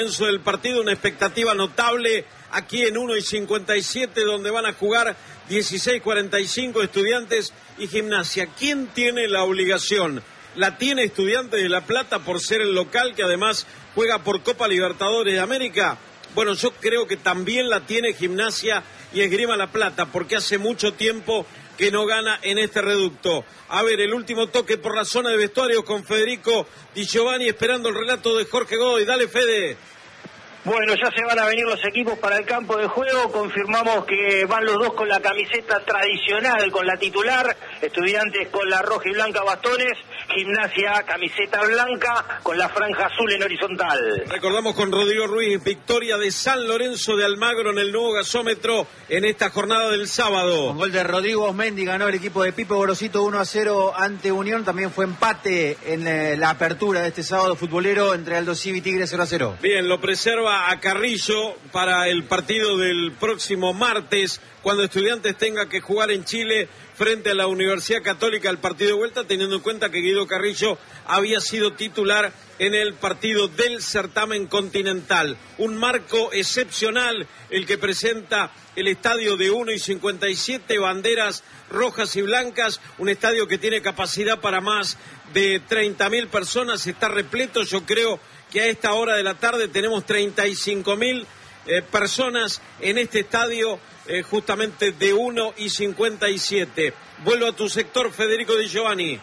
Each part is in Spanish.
Del partido, una expectativa notable aquí en 1:57, donde van a jugar 16:45 Estudiantes y Gimnasia. ¿Quién tiene la obligación? La tiene Estudiantes de La Plata por ser el local, que además juega por Copa Libertadores de América. Bueno, yo creo que también la tiene Gimnasia y Esgrima La Plata, porque hace mucho tiempo que no gana en este reducto. A ver, el último toque por la zona de vestuarios con Federico Di Giovanni, esperando el relato de Jorge Godoy. Dale, Fede. Bueno, ya se van a venir los equipos para el campo de juego. Confirmamos que van los dos con la camiseta tradicional, con la titular. Estudiantes con la roja y blanca bastones. Gimnasia, camiseta blanca con la franja azul en horizontal. Recordamos con Rodrigo Ruiz, victoria de San Lorenzo de Almagro en el nuevo gasómetro en esta jornada del sábado. Con gol de Rodrigo Osmendi ganó el equipo de Pipo Gorosito 1-0 ante Unión. También fue empate en la apertura de este sábado futbolero entre Aldo Civi y Tigre 0-0. Bien, lo preserva a Carrillo para el partido del próximo martes, cuando Estudiantes tenga que jugar en Chile frente a la Universidad Católica el partido de vuelta, teniendo en cuenta que Guido Carrillo había sido titular en el partido del certamen continental. Un marco excepcional el que presenta el estadio de 1:57, banderas rojas y blancas, un estadio que tiene capacidad para más de 30.000 personas, está repleto. Yo creo que a esta hora de la tarde tenemos 35.000 personas en este estadio, justamente de 1:57. Vuelvo a tu sector, Federico Di Giovanni.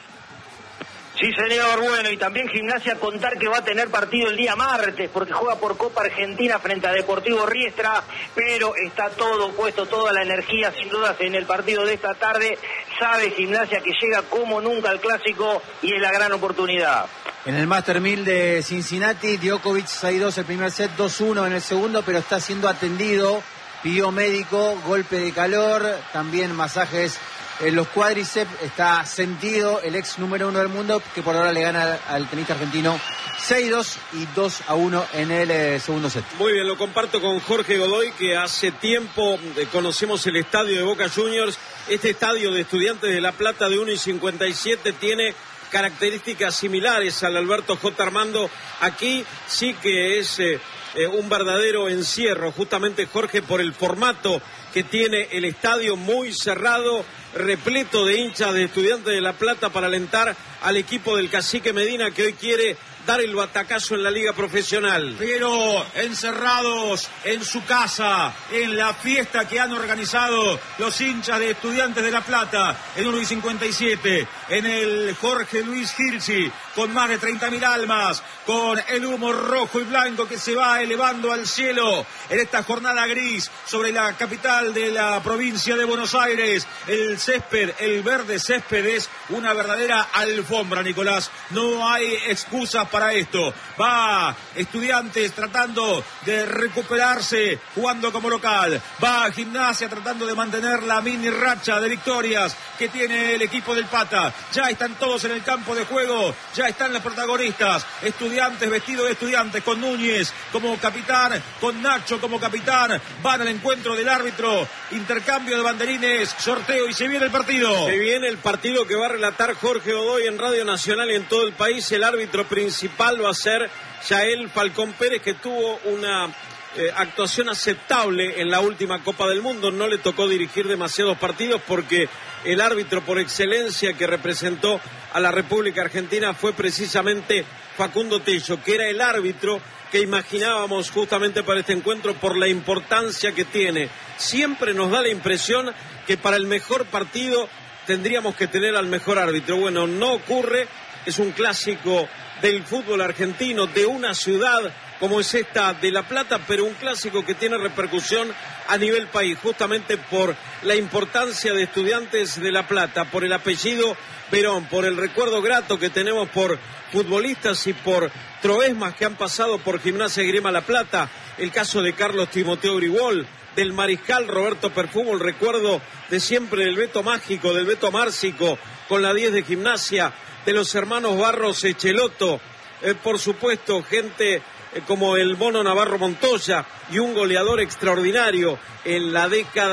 Sí, señor. Bueno, y también Gimnasia contar que va a tener partido el día martes, porque juega por Copa Argentina frente a Deportivo Riestra, pero está todo puesto, toda la energía sin dudas en el partido de esta tarde. Sabe Gimnasia que llega como nunca al clásico y es la gran oportunidad. En el Master 1000 de Cincinnati, Djokovic 6-2 el primer set, 2-1 en el segundo, pero está siendo atendido. Pidió médico, golpe de calor, también masajes en los cuádriceps. Está sentido el ex número 1 del mundo, que por ahora le gana al tenista argentino 6-2 y 2-1 en el segundo set. Muy bien, lo comparto con Jorge Godoy, que hace tiempo conocemos el estadio de Boca Juniors. Este estadio de Estudiantes de La Plata de 1:57 tiene características similares al Alberto J. Armando. Aquí sí que es un verdadero encierro, justamente, Jorge, por el formato que tiene el estadio, muy cerrado, repleto de hinchas de Estudiantes de La Plata para alentar al equipo del Cacique Medina, que hoy quiere dar el batacazo en la liga profesional. Pero encerrados en su casa, en la fiesta que han organizado los hinchas de Estudiantes de La Plata, en 1:57, en el Jorge Luis Gilsi, con más de 30.000 almas, con el humo rojo y blanco que se va elevando al cielo en esta jornada gris sobre la capital de la provincia de Buenos Aires. El césped, el verde césped, es una verdadera alfombra, Nicolás. No hay excusas para esto. Va Estudiantes tratando de recuperarse, jugando como local. Va Gimnasia tratando de mantener la mini racha de victorias que tiene el equipo del Pata. Ya están todos en el campo de juego, ya están los protagonistas. Estudiantes, vestido de Estudiantes, con Núñez como capitán, con Nacho como capitán. Van al encuentro del árbitro, intercambio de banderines, sorteo, y se viene el partido. Se viene el partido que va a relatar Jorge Godoy en Radio Nacional y en todo el país. El árbitro principal va a ser Yael Falcón Pérez, que tuvo una actuación aceptable en la última Copa del Mundo. No le tocó dirigir demasiados partidos porque el árbitro por excelencia que representó a la República Argentina fue precisamente Facundo Tello, que era el árbitro que imaginábamos justamente para este encuentro por la importancia que tiene. Siempre nos da la impresión que para el mejor partido tendríamos que tener al mejor árbitro. Bueno, no ocurre, es un clásico del fútbol argentino, de una ciudad como es esta de La Plata, pero un clásico que tiene repercusión a nivel país, justamente por la importancia de Estudiantes de La Plata, por el apellido Verón, por el recuerdo grato que tenemos por futbolistas y por troesmas que han pasado por Gimnasia y Esgrima La Plata, el caso de Carlos Timoteo Grigol, del mariscal Roberto Perfumo, el recuerdo de siempre del Beto Mágico, del Beto Márcico, con la 10 de Gimnasia, de los hermanos Barros Echeloto, por supuesto, gente como el Mono Navarro Montoya y un goleador extraordinario en la década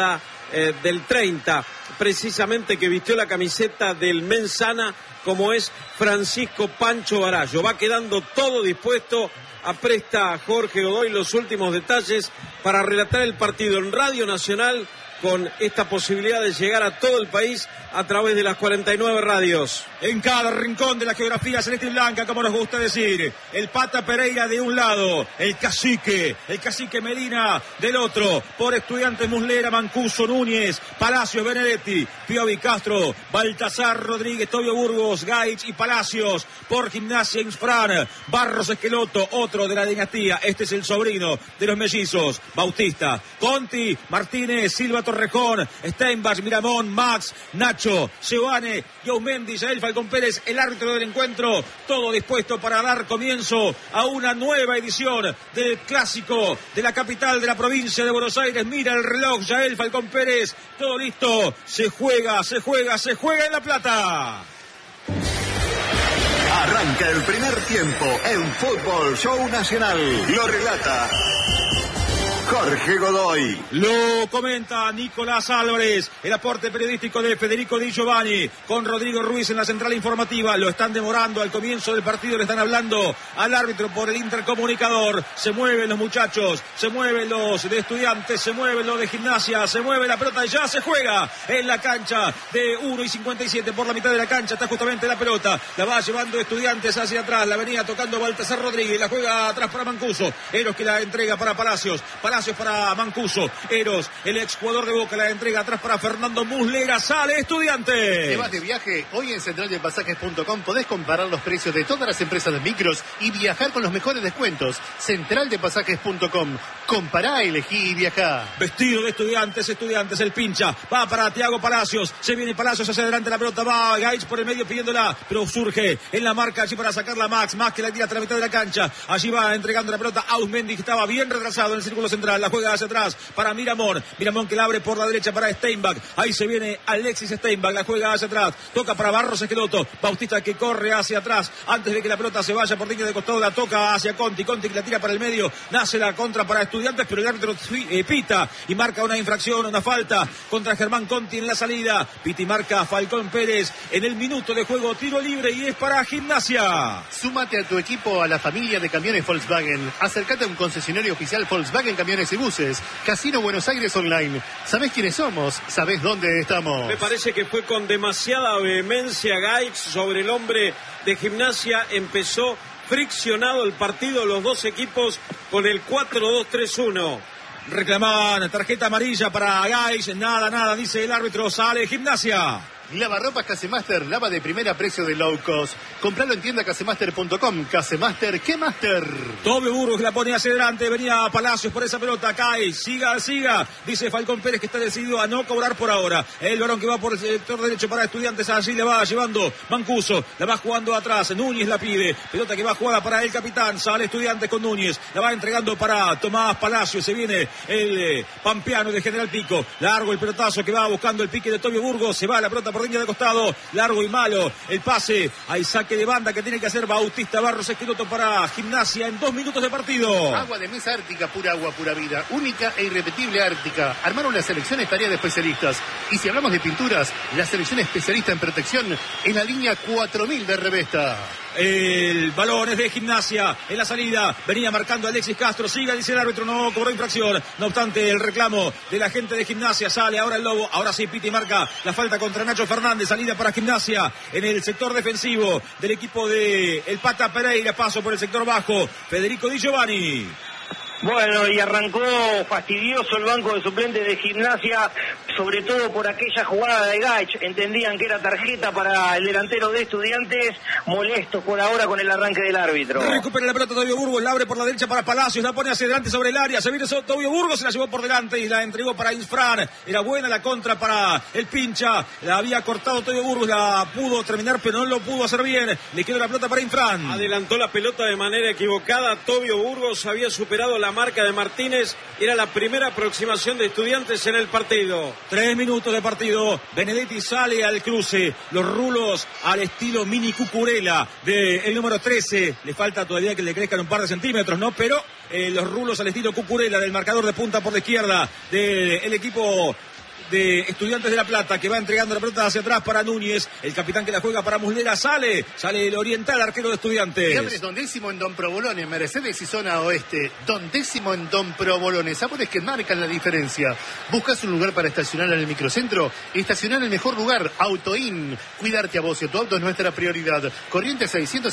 del 30, precisamente, que vistió la camiseta del Mensana, como es Francisco Pancho Barallo. Va quedando todo dispuesto. Apresta Jorge Godoy los últimos detalles para relatar el partido en Radio Nacional, con esta posibilidad de llegar a todo el país a través de las 49 radios. En cada rincón de la geografía celeste y blanca, como nos gusta decir, el Pata Pereira de un lado, el cacique Medina del otro, por Estudiantes Muslera, Mancuso, Núñez, Palacios, Benedetti, Piovi, Castro, Baltasar, Rodríguez, Tobio Burgos, Gaich y Palacios, por Gimnasia Infran, Barros Esqueloto, otro de la dinastía, este es el sobrino de los mellizos, Bautista, Conti, Martínez, Silva Torrejón, Steinbach, Miramón, Max, Nacho, Giovanni, Yaumendi, Yael Falcón Pérez, el árbitro del encuentro, todo dispuesto para dar comienzo a una nueva edición del clásico de la capital de la provincia de Buenos Aires. Mira el reloj, Yael Falcón Pérez, todo listo, se juega en La Plata. Arranca el primer tiempo en Fútbol Show Nacional. Lo relata Jorge Godoy. Lo comenta Nicolás Álvarez. El aporte periodístico de Federico Di Giovanni con Rodrigo Ruiz en la central informativa. Lo están demorando al comienzo del partido. Le están hablando al árbitro por el intercomunicador. Se mueven los muchachos, se mueven los de Estudiantes, se mueven los de Gimnasia, se mueve la pelota y ya se juega en la cancha de 1:57. Por la mitad de la cancha está justamente la pelota. La va llevando Estudiantes hacia atrás. La venía tocando Baltasar Rodríguez. La juega atrás para Mancuso. Eros, que la entrega para Palacios para Mancuso. Eros, el exjugador de Boca, la entrega atrás para Fernando Muslera. Sale Estudiantes. ¿Te vas de viaje? Hoy en centraldepasajes.com podés comparar los precios de todas las empresas de micros y viajar con los mejores descuentos. Centraldepasajes.com. Compará, elegí y viajá. Vestido de Estudiantes, el pincha. Va para Thiago Palacios. Se viene Palacios hacia adelante, la pelota va Gaich por el medio pidiéndola, pero surge en la marca allí para sacarla Max, que la tira hasta la mitad de la cancha. Allí va entregando la pelota a Ausmendi, que estaba bien retrasado en el círculo central. La juega hacia atrás para Miramón que la abre por la derecha para Steinbach. Ahí se viene Alexis Steinbach, la juega hacia atrás, toca para Barros Esqueloto. Bautista, que corre hacia atrás antes de que la pelota se vaya por línea de costado, la toca hacia Conti que la tira para el medio. Nace la contra para Estudiantes, pero el árbitro pita y marca una infracción, una falta contra Germán Conti en la salida. Pita y marca Falcón Pérez en el minuto de juego, tiro libre, y es para Gimnasia. Súmate a tu equipo, a la familia de camiones Volkswagen. Acércate a un concesionario oficial Volkswagen Camiones y Buses. Casino Buenos Aires Online. ¿Sabés quiénes somos? ¿Sabés dónde estamos? Me parece que fue con demasiada vehemencia Gaich sobre el hombre de Gimnasia. Empezó friccionado el partido, los dos equipos, con el 4-2-3-1. Reclamaban tarjeta amarilla para Gaich. Nada, dice el árbitro. Sale Gimnasia. Lavarropas Casemaster, lava de primera, precio de low cost. Compralo en tienda casemaster.com. Casemaster, ¿qué master? Tobio Burgos la pone hacia adelante, venía Palacios por esa pelota, cae, siga, dice Falcón Pérez, que está decidido a no cobrar por ahora. El varón que va por el sector derecho para Estudiantes, allí le va llevando Mancuso, la va jugando atrás, Núñez la pide, pelota que va jugada para el capitán, sale Estudiantes con Núñez, la va entregando para Tomás Palacios, se viene el pampeano de General Pico, largo el pelotazo que va buscando el pique de Tobio Burgos, se va la pelota por línea de costado, largo y malo el pase, hay saque de banda que tiene que hacer Bautista. Barros Esqueloto para Gimnasia en 2 minutos de partido. Agua de mesa Ártica, pura agua, pura vida, única e irrepetible Ártica. Armaron la selección tarea de especialistas, y si hablamos de pinturas, la selección especialista en protección en la línea 4000 de Revesta. El balón es de Gimnasia en la salida, venía marcando Alexis Castro, siga, dice el árbitro, no cobró infracción, no obstante el reclamo de la gente de Gimnasia, sale ahora el Lobo, ahora sí pita y marca la falta contra Nacho Fernández, salida para Gimnasia en el sector defensivo del equipo de el Pata Pereira, paso por el sector bajo, Federico Di Giovanni. Bueno, y arrancó fastidioso el banco de suplentes de Gimnasia, sobre todo por aquella jugada de Gaich. Entendían que era tarjeta para el delantero de Estudiantes, molestos por ahora con el arranque del árbitro. Recupera la pelota Tobio Burgos, la abre por la derecha para Palacios, la pone hacia adelante sobre el área, se viene Tobio Burgos, se la llevó por delante y la entregó para Infran. Era buena la contra para el pincha, la había cortado Tobio Burgos, la pudo terminar pero no lo pudo hacer bien, le quedó la pelota para Infran. Adelantó la pelota de manera equivocada, Tobio Burgos había superado la marca de Martínez, era la primera aproximación de Estudiantes en el partido. 3 minutos de partido, Benedetti sale al cruce, los rulos al estilo mini Cucurella del número 13, le falta todavía que le crezcan un par de centímetros, ¿no? Pero los rulos al estilo Cucurella del marcador de punta por la izquierda del equipo de Estudiantes de La Plata, que va entregando la pelota hacia atrás para Núñez, el capitán que la juega para Muslera, sale el oriental, arquero de Estudiantes. Diabres, Don Décimo en Don Provolone, Mercedes y zona oeste, Don Décimo en Don Provolone, sabores que marcan la diferencia. ¿Buscas un lugar para estacionar en el microcentro? Estacionar en el mejor lugar, Autoin. Cuidarte a vos y a tu auto es nuestra prioridad. Corrientes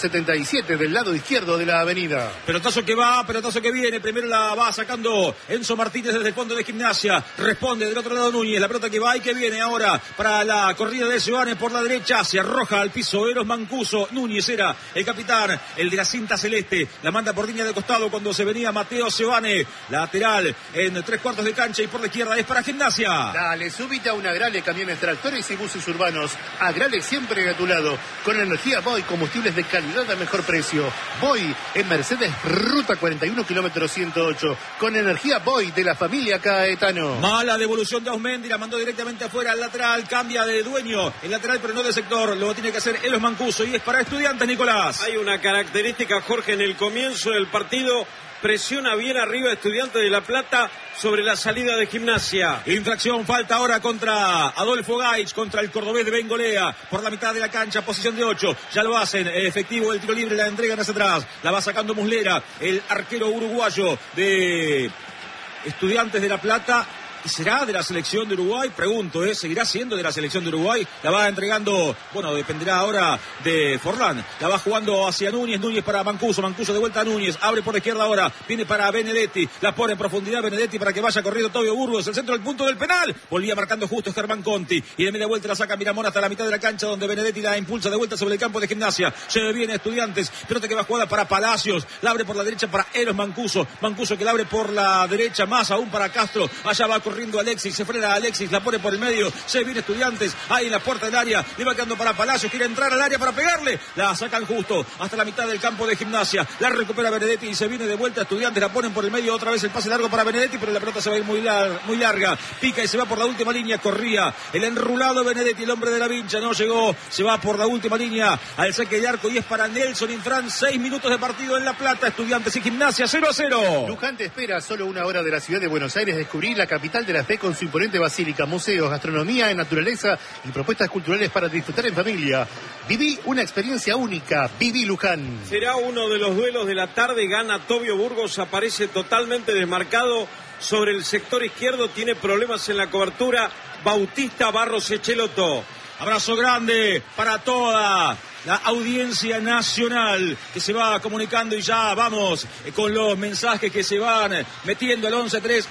677 del lado izquierdo de la avenida. Pelotazo que va, pelotazo que viene, primero la va sacando Enzo Martínez desde el fondo de Gimnasia, responde del otro lado Núñez, la pelota que va y que viene ahora para la corrida de Sebane por la derecha, se arroja al piso Eros Mancuso, Núñez era el capitán, el de la cinta celeste, la manda por línea de costado cuando se venía Mateo Sebane, lateral en 3/4 de cancha y por la izquierda es para Gimnasia. Dale, súbite a un Agrale, camiones, tractores y buses urbanos. Agrale siempre a tu lado, con energía Boy, combustibles de calidad a mejor precio. Boy en Mercedes, ruta 41, kilómetro 108, con energía Boy de la familia Caetano. Mala devolución de Ausmendi, la mandó directamente afuera al lateral, cambia de dueño, el lateral pero no de sector, lo tiene que hacer Elos Mancuso y es para Estudiantes, Nicolás. Hay una característica, Jorge, en el comienzo del partido, presiona bien arriba Estudiantes de La Plata sobre la salida de Gimnasia. Infracción, falta ahora contra Adolfo Gaich, contra el cordobés de Bengolea, por la mitad de la cancha, posición de 8, ya lo hacen, efectivo el tiro libre, la entregan hacia atrás, la va sacando Muslera, el arquero uruguayo de Estudiantes de La Plata. ¿Y será de la selección de Uruguay? Pregunto, ¿seguirá siendo de la selección de Uruguay? La va entregando, bueno, dependerá ahora de Forlán. La va jugando hacia Núñez, Núñez para Mancuso, Mancuso de vuelta a Núñez, abre por la izquierda ahora, viene para Benedetti, la pone en profundidad Benedetti para que vaya corriendo Tobio Burgos, el centro del punto del penal, volvía marcando justo Germán Conti, y de media vuelta la saca Miramón hasta la mitad de la cancha, donde Benedetti la impulsa de vuelta sobre el campo de Gimnasia, se viene Estudiantes, pelota que va jugada para Palacios, la abre por la derecha para Eros Mancuso, Mancuso que la abre por la derecha, más aún para Castro, allá va corriendo Alexis, se frena Alexis, la pone por el medio, se viene Estudiantes, ahí en la puerta del área, le va quedando para Palacios, quiere entrar al área para pegarle, la sacan justo hasta la mitad del campo de Gimnasia, la recupera Benedetti y se viene de vuelta Estudiantes, la ponen por el medio, otra vez el pase largo para Benedetti, pero la pelota se va a ir muy larga, pica y se va por la última línea, corría el enrulado Benedetti, el hombre de la vincha, no llegó, se va por la última línea al saque de arco y es para Nelson Infran, 6 minutos de partido en La Plata, Estudiantes y Gimnasia 0-0. Luján te espera solo una hora de la ciudad de Buenos Aires, descubrir la capital de la fe con su imponente basílica, museos, gastronomía, naturaleza y propuestas culturales para disfrutar en familia. Viví una experiencia única, viví Luján. Será uno de los duelos de la tarde, gana Tobio Burgos, aparece totalmente desmarcado sobre el sector izquierdo, tiene problemas en la cobertura, Bautista Barros Echeloto. Abrazo grande para toda la audiencia nacional que se va comunicando y ya vamos con los mensajes que se van metiendo al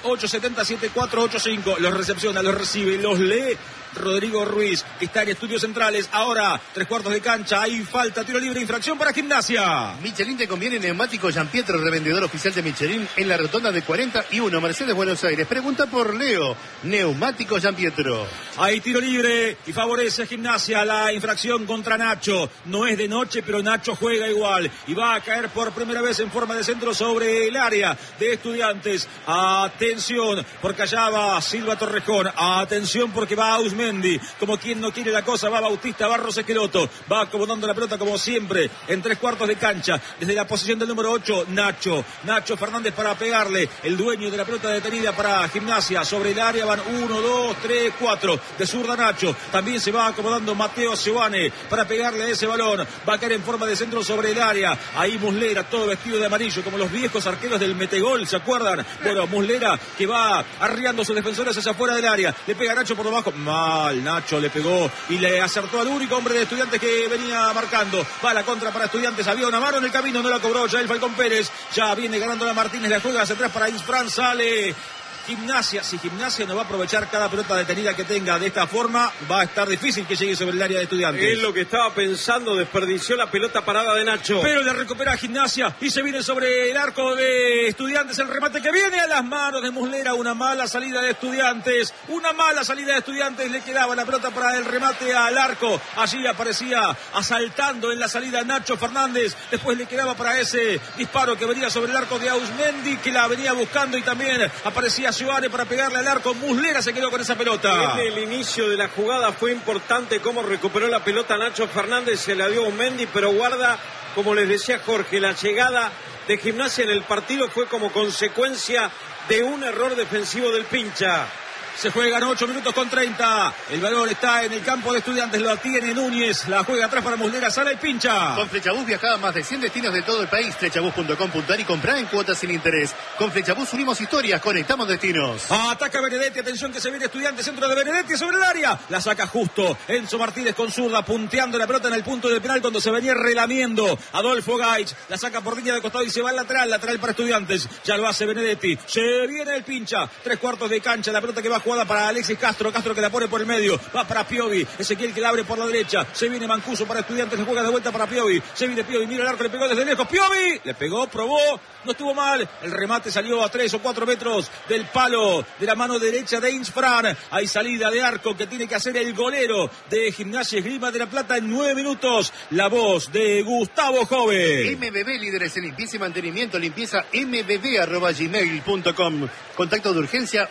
11-3-870-7485. Los recepciona, los recibe, los lee Rodrigo Ruiz, que está en Estudios Centrales. Ahora, 3/4 de cancha, hay falta, tiro libre, infracción para Gimnasia. Michelin te conviene neumático Gianpietro, revendedor oficial de Michelin en la rotonda de 41, Mercedes, Buenos Aires. Pregunta por Leo, neumático Gianpietro. Hay tiro libre y favorece a Gimnasia la infracción contra Nacho. No es de noche, pero Nacho juega igual y va a caer por primera vez en forma de centro sobre el área de Estudiantes. Atención, porque allá va Silva Torrejón. Atención, porque va Ausmendi. Como quien no quiere la cosa, va Bautista Barros Esqueloto. Va acomodando la pelota como siempre en 3/4 de cancha. Desde la posición del número 8, Nacho Fernández para pegarle. El dueño de la pelota detenida para Gimnasia. Sobre el área van 1, 2, 3, 4. De zurda Nacho. También se va acomodando Mateo Sebane para pegarle a ese balón. Va a caer en forma de centro sobre el área. Ahí Muslera, todo vestido de amarillo, como los viejos arqueros del Metegol, ¿se acuerdan? Bueno, Muslera que va arriando a sus defensores hacia afuera del área. Le pega a Nacho por debajo. Nacho le pegó y le acertó al único hombre de Estudiantes que venía marcando. Va la contra para Estudiantes. Había una mano en el camino, no la cobró ya el Falcón Pérez. Ya viene ganando la Martínez, la juega hacia atrás para Infran, sale Gimnasia. Si Gimnasia no va a aprovechar cada pelota detenida que tenga de esta forma, va a estar difícil que llegue sobre el área de Estudiantes. Es lo que estaba pensando, desperdició la pelota parada de Nacho. Pero le recupera Gimnasia y se viene sobre el arco de Estudiantes. El remate que viene a las manos de Muslera. Una mala salida de Estudiantes. Le quedaba la pelota para el remate al arco. Allí aparecía asaltando en la salida Nacho Fernández. Después le quedaba para ese disparo que venía sobre el arco de Ausmendi, que la venía buscando, y también aparecía Giovane para pegarle al arco. Muslera se quedó con esa pelota. En el inicio de la jugada fue importante cómo recuperó la pelota Nacho Fernández, se la dio Mendy, pero guarda, como les decía Jorge, la llegada de Gimnasia en el partido fue como consecuencia de un error defensivo del Pincha. Se juegan 8 minutos con 30. El balón está en el campo de Estudiantes. Lo tiene Núñez. La juega atrás para Muslera. Sale y pincha. Con Flechabús viajaba a más de 100 destinos de todo el país. Flechabús.com.ar y comprá en cuotas sin interés. Con Flechabús unimos historias. Conectamos destinos. Ataca Benedetti. Atención que se viene Estudiantes. Centro de Benedetti sobre el área. La saca justo. Enzo Martínez con zurda. Punteando la pelota en el punto del penal cuando se venía relamiendo. Adolfo Gaich. La saca por línea de costado y se va al lateral. Lateral para Estudiantes. Ya lo hace Benedetti. Se viene el pincha. 3/4 de cancha. La pelota que va jugada para Alexis Castro. Castro que la pone por el medio. Va para Piovi. Ezequiel que la abre por la derecha. Se viene Mancuso para Estudiantes. Se juega de vuelta para Piovi. Se viene Piovi. Mira el arco. Le pegó desde lejos. Piovi. Le pegó. Probó. No estuvo mal. El remate salió a 3 o 4 metros del palo de la mano derecha de Insfran. Hay salida de arco que tiene que hacer el golero de Gimnasia Esgrima de La Plata en 9 minutos. La voz de Gustavo Jove. MBB, líderes en limpieza y mantenimiento. Limpieza mbb@gmail.com. Contacto de urgencia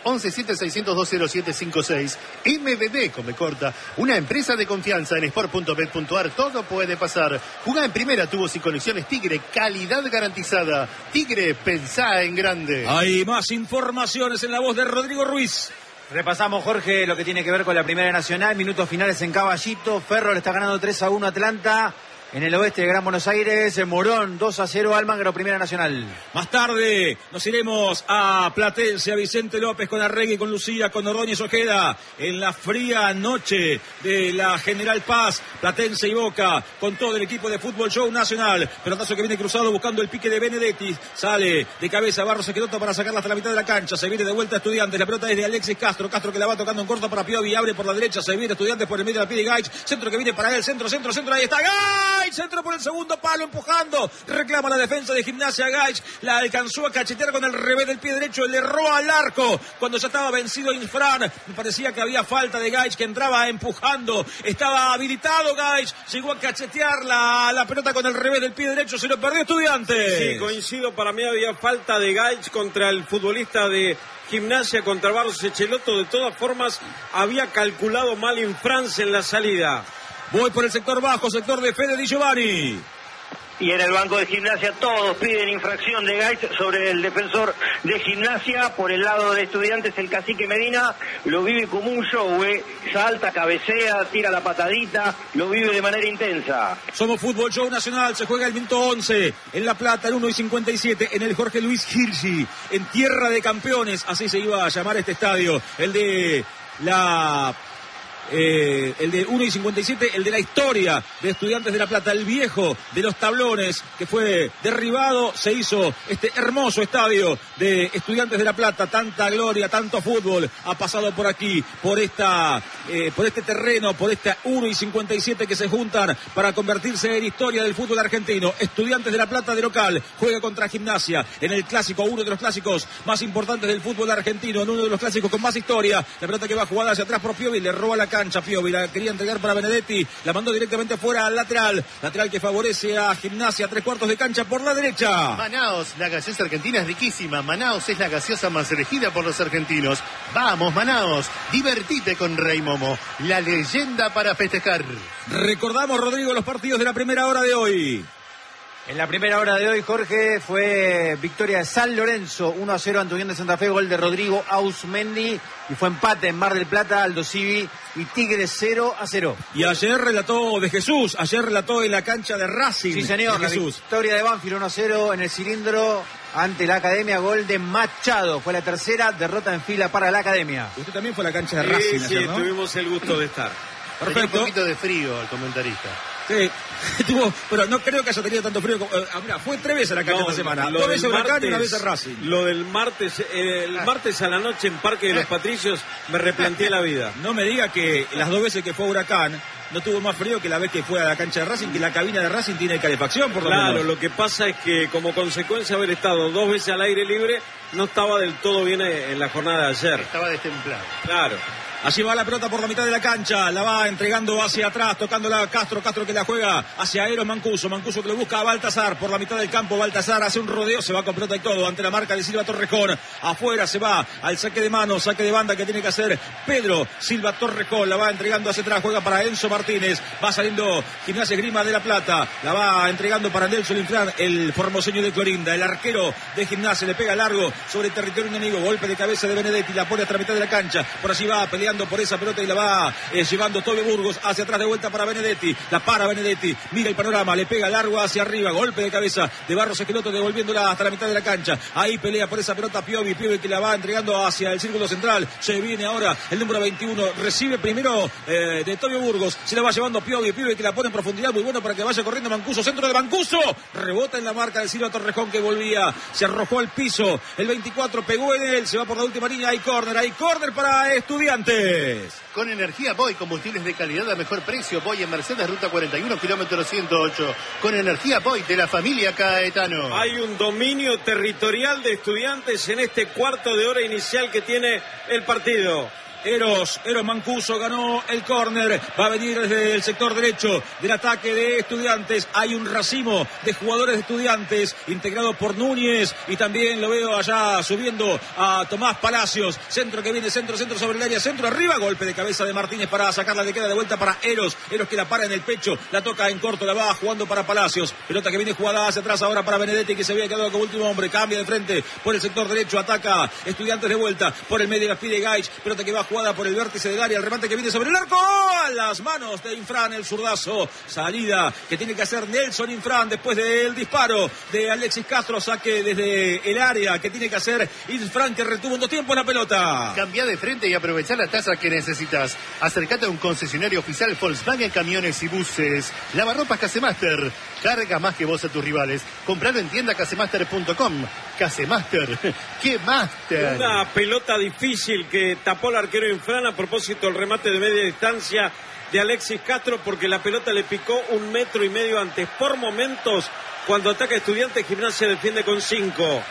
1176020756. MBB, come corta. Una empresa de confianza en sport.bet.ar. Todo puede pasar. Jugá en primera, tubos y conexiones Tigre. Calidad garantizada. Tigre, pensá en grande. Hay más informaciones en la voz de Rodrigo Ruiz. Repasamos, Jorge, lo que tiene que ver con la Primera Nacional. Minutos finales en Caballito. Ferro le está ganando 3-1 a Atlanta. En el oeste de Gran Buenos Aires, Morón 2-0 Almagro, Primera Nacional. Más tarde nos iremos a Platense, a Vicente López con Arregui, con Lucía, con Ordóñez Ojeda. En la fría noche de la General Paz, Platense y Boca, con todo el equipo de Fútbol Show Nacional. Pelotazo que viene cruzado buscando el pique de Benedetti. Sale de cabeza Barros Esqueloto para sacarla hasta la mitad de la cancha. Se viene de vuelta Estudiantes. La pelota es de Alexis Castro. Castro que la va tocando en corto para Piovi. Abre por la derecha. Se viene Estudiantes por el medio de la pie de Gaich. Centro que viene para él. Centro. Ahí está Gaich. Centro por el segundo palo, empujando. Reclama la defensa de Gimnasia. Gaich la alcanzó a cachetear con el revés del pie derecho. Le erró al arco cuando ya estaba vencido Infran. Me parecía que había falta de Gaich, que entraba empujando. Estaba habilitado Gaich. Llegó a cachetear la pelota con el revés del pie derecho. Se lo perdió Estudiantes. Sí, coincido. Para mí había falta de Gaich contra el futbolista de Gimnasia, contra Barros Esqueloto. De todas formas, había calculado mal Infran en la salida. Voy por el sector bajo, sector de Fede Di Giovanni. Y en el banco de Gimnasia todos piden infracción de Gaich sobre el defensor de Gimnasia. Por el lado de Estudiantes, el cacique Medina lo vive como un show, salta, cabecea, tira la patadita, lo vive de manera intensa. Somos Fútbol Show Nacional, se juega el minuto 11 en La Plata, el 1:57 en el Jorge Luis Hirschi, en Tierra de Campeones, así se iba a llamar este estadio, el de 1:57, el de la historia de Estudiantes de La Plata, el viejo de los tablones que fue derribado. Se hizo este hermoso estadio de Estudiantes de La Plata. Tanta gloria, tanto fútbol ha pasado por aquí, por este terreno, por esta 1:57 que se juntan para convertirse en historia del fútbol argentino. Estudiantes de La Plata de local juega contra Gimnasia en el clásico, uno de los clásicos más importantes del fútbol argentino, en uno de los clásicos con más historia. La pelota que va jugada hacia atrás por Piovi, le roba la cancha Piovi, la quería entregar para Benedetti, la mandó directamente fuera al lateral que favorece a Gimnasia, 3/4 de cancha por la derecha. Manaos, la gaseosa argentina es riquísima. Manaos es la gaseosa más elegida por los argentinos. Vamos, Manaos, divertite con Rey Momo, la leyenda para festejar. Recordamos, Rodrigo, los partidos de la primera hora de hoy. En la primera hora de hoy, Jorge, fue victoria de San Lorenzo, 1-0 ante Unión de Santa Fe, gol de Rodrigo Ausmendi, y fue empate en Mar del Plata, Aldo Civi y Tigre 0-0. Y ayer relató de Jesús, en la cancha de Racing. Sí, señor, la victoria de Banfield 1-0 en el cilindro ante la Academia, gol de Machado. Fue la tercera derrota en fila para la Academia. Usted también fue a la cancha de Racing sí, ayer, ¿no? Tuvimos el gusto de estar. Perfecto. Tenía un poquito de frío el comentarista. Sí, pero no creo que haya tenido tanto frío. Mira, fue 3 veces a la cancha esta semana. 2 veces Huracán y 1 vez a Racing. Lo del martes, martes a la noche en Parque de los Patricios, me replanteé la vida. No me diga que las 2 veces que fue a Huracán no tuvo más frío que la vez que fue a la cancha de Racing, que la cabina de Racing tiene calefacción, por lo menos. Claro, lo que pasa es que como consecuencia de haber estado 2 veces al aire libre, no estaba del todo bien en la jornada de ayer. Estaba destemplado. Claro. Allí va la pelota por la mitad de la cancha. La va entregando hacia atrás, tocándola Castro que la juega hacia Eros Mancuso. Mancuso que lo busca a Baltasar por la mitad del campo. Baltasar hace un rodeo, se va con pelota y todo ante la marca de Silva Torrejón. Afuera se va al saque de mano, saque de banda que tiene que hacer Pedro Silva Torrejón. La va entregando hacia atrás, juega para Enzo Martínez. Va saliendo Gimnasia Esgrima de La Plata. La va entregando para Nelson Infran, el formoseño de Clorinda. El arquero de Gimnasia le pega largo sobre el territorio enemigo. Golpe de cabeza de Benedetti, la pone hasta la mitad de la cancha. Por allí va peleando por esa pelota y la va llevando Tobio Burgos hacia atrás de vuelta para Benedetti. La para Benedetti, mira el panorama, le pega largo hacia arriba. Golpe de cabeza de Barros Esqueloto devolviéndola hasta la mitad de la cancha. Ahí pelea por esa pelota Piovi que la va entregando hacia el círculo central. Se viene ahora el número 21. Recibe primero de Tobio Burgos. Se la va llevando Piovi que la pone en profundidad. Muy bueno para que vaya corriendo Mancuso. Centro de Mancuso. Rebota en la marca de Silva Torrejón que volvía. Se arrojó al piso. El 24 pegó en él. Se va por la última línea. Hay córner para Estudiantes. Con Energía Boy, combustibles de calidad a mejor precio. Boy en Mercedes, ruta 41, kilómetro 108. Con Energía Boy de la familia Caetano. Hay un dominio territorial de Estudiantes en este cuarto de hora inicial que tiene el partido. Eros Mancuso ganó el córner, va a venir desde el sector derecho del ataque de Estudiantes. Hay un racimo de jugadores de Estudiantes integrado por Núñez y también lo veo allá subiendo a Tomás Palacios. Centro que viene, centro sobre el área, centro arriba, golpe de cabeza de Martínez para sacarla, le queda de vuelta para Eros que la para en el pecho, la toca en corto, la va jugando para Palacios. Pelota que viene jugada hacia atrás ahora para Benedetti que se había quedado como último hombre, cambia de frente por el sector derecho, ataca Estudiantes de vuelta, por el medio la pide Gaich, pelota que va jugada por el vértice del área, el remate que viene sobre el arco, a las manos de Infran, el zurdazo, salida que tiene que hacer Nelson Infran después del disparo de Alexis Castro, saque desde el área que tiene que hacer Infran que retuvo en 2 tiempos la pelota. Cambia de frente y aprovechar la tasa que necesitas. Acércate a un concesionario oficial Volkswagen Camiones y Buses. Lavarropas Casemaster, carga más que vos a tus rivales. Compralo en tienda casemaster.com. Casemaster, ¡qué máster! Una pelota difícil que tapó el arquero Infran a propósito del remate de media distancia de Alexis Castro porque la pelota le picó 1,5 metros antes. Por momentos, cuando ataca Estudiantes, Gimnasia defiende con 5.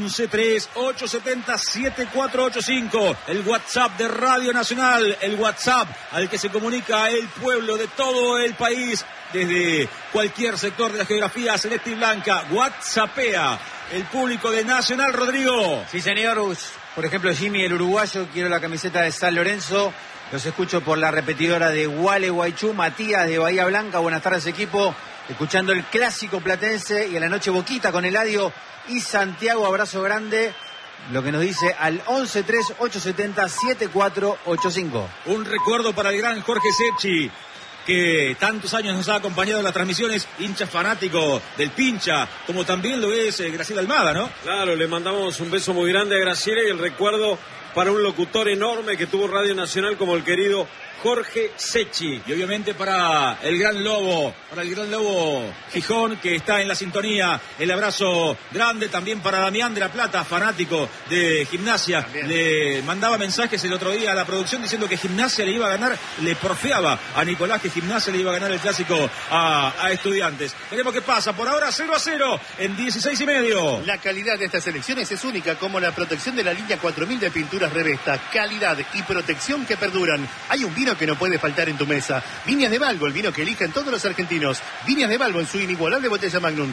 11-3-870-7485. El WhatsApp de Radio Nacional. El WhatsApp al que se comunica el pueblo de todo el país. Desde cualquier sector de la geografía celeste y blanca. WhatsAppea el público de Nacional, Rodrigo. Sí, señor. Por ejemplo, Jimmy, el uruguayo, quiero la camiseta de San Lorenzo. Los escucho por la repetidora de Gualeguaychú. Matías de Bahía Blanca. Buenas tardes, equipo. Escuchando el clásico platense y a la noche Boquita con Eladio y Santiago. Abrazo grande. Lo que nos dice al 11-3-870-7485. Un recuerdo para el gran Jorge Secchi, que tantos años nos ha acompañado en las transmisiones, hincha fanático del Pincha, como también lo es Graciela Almada, ¿no? Claro, le mandamos un beso muy grande a Graciela y el recuerdo para un locutor enorme que tuvo Radio Nacional como el querido Jorge Secchi. Y obviamente para el gran Lobo Gijón, que está en la sintonía, el abrazo grande también para Damián de La Plata, fanático de Gimnasia. También le mandaba mensajes el otro día a la producción diciendo que Gimnasia le iba a ganar, le porfiaba a Nicolás que Gimnasia le iba a ganar el clásico a Estudiantes. Veremos qué pasa, por ahora 0-0 en 16:30. La calidad de estas elecciones es única, como la protección de la línea 4000 de pinturas Revesta, calidad y protección que perduran. Hay un vino que no puede faltar en tu mesa. Viñas de Balbo, el vino que eligen todos los argentinos. Viñas de Balbo en su inigualable botella Magnum.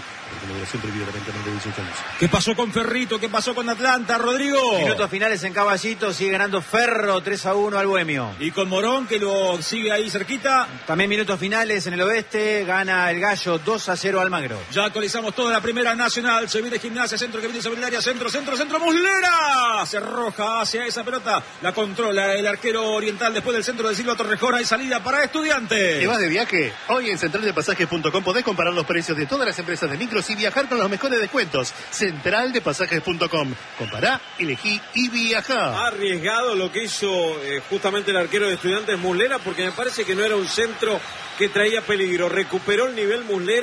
¿Qué pasó con Ferrito? ¿Qué pasó con Atlanta, Rodrigo? Minutos finales en Caballito, sigue ganando Ferro 3-1 al Bohemio. Y con Morón, que lo sigue ahí cerquita. También minutos finales en el oeste, gana el Gallo 2-0 al Magro. Ya actualizamos toda la primera nacional. Se viene Gimnasia, centro que viene sobre el área, centro, Muslera. Se arroja hacia esa pelota, la controla el arquero oriental después del centro de Silva Torrejón. Hay salida para Estudiantes. ¿Te vas de viaje? Hoy en centraldepasajes.com podés comparar los precios de todas las empresas de micros y viajar con los mejores descuentos. Centraldepasajes.com. Compará, elegí y viajá. Arriesgado lo que hizo justamente el arquero de Estudiantes Muslera, porque me parece que no era un centro que traía peligro. Recuperó el nivel Muslera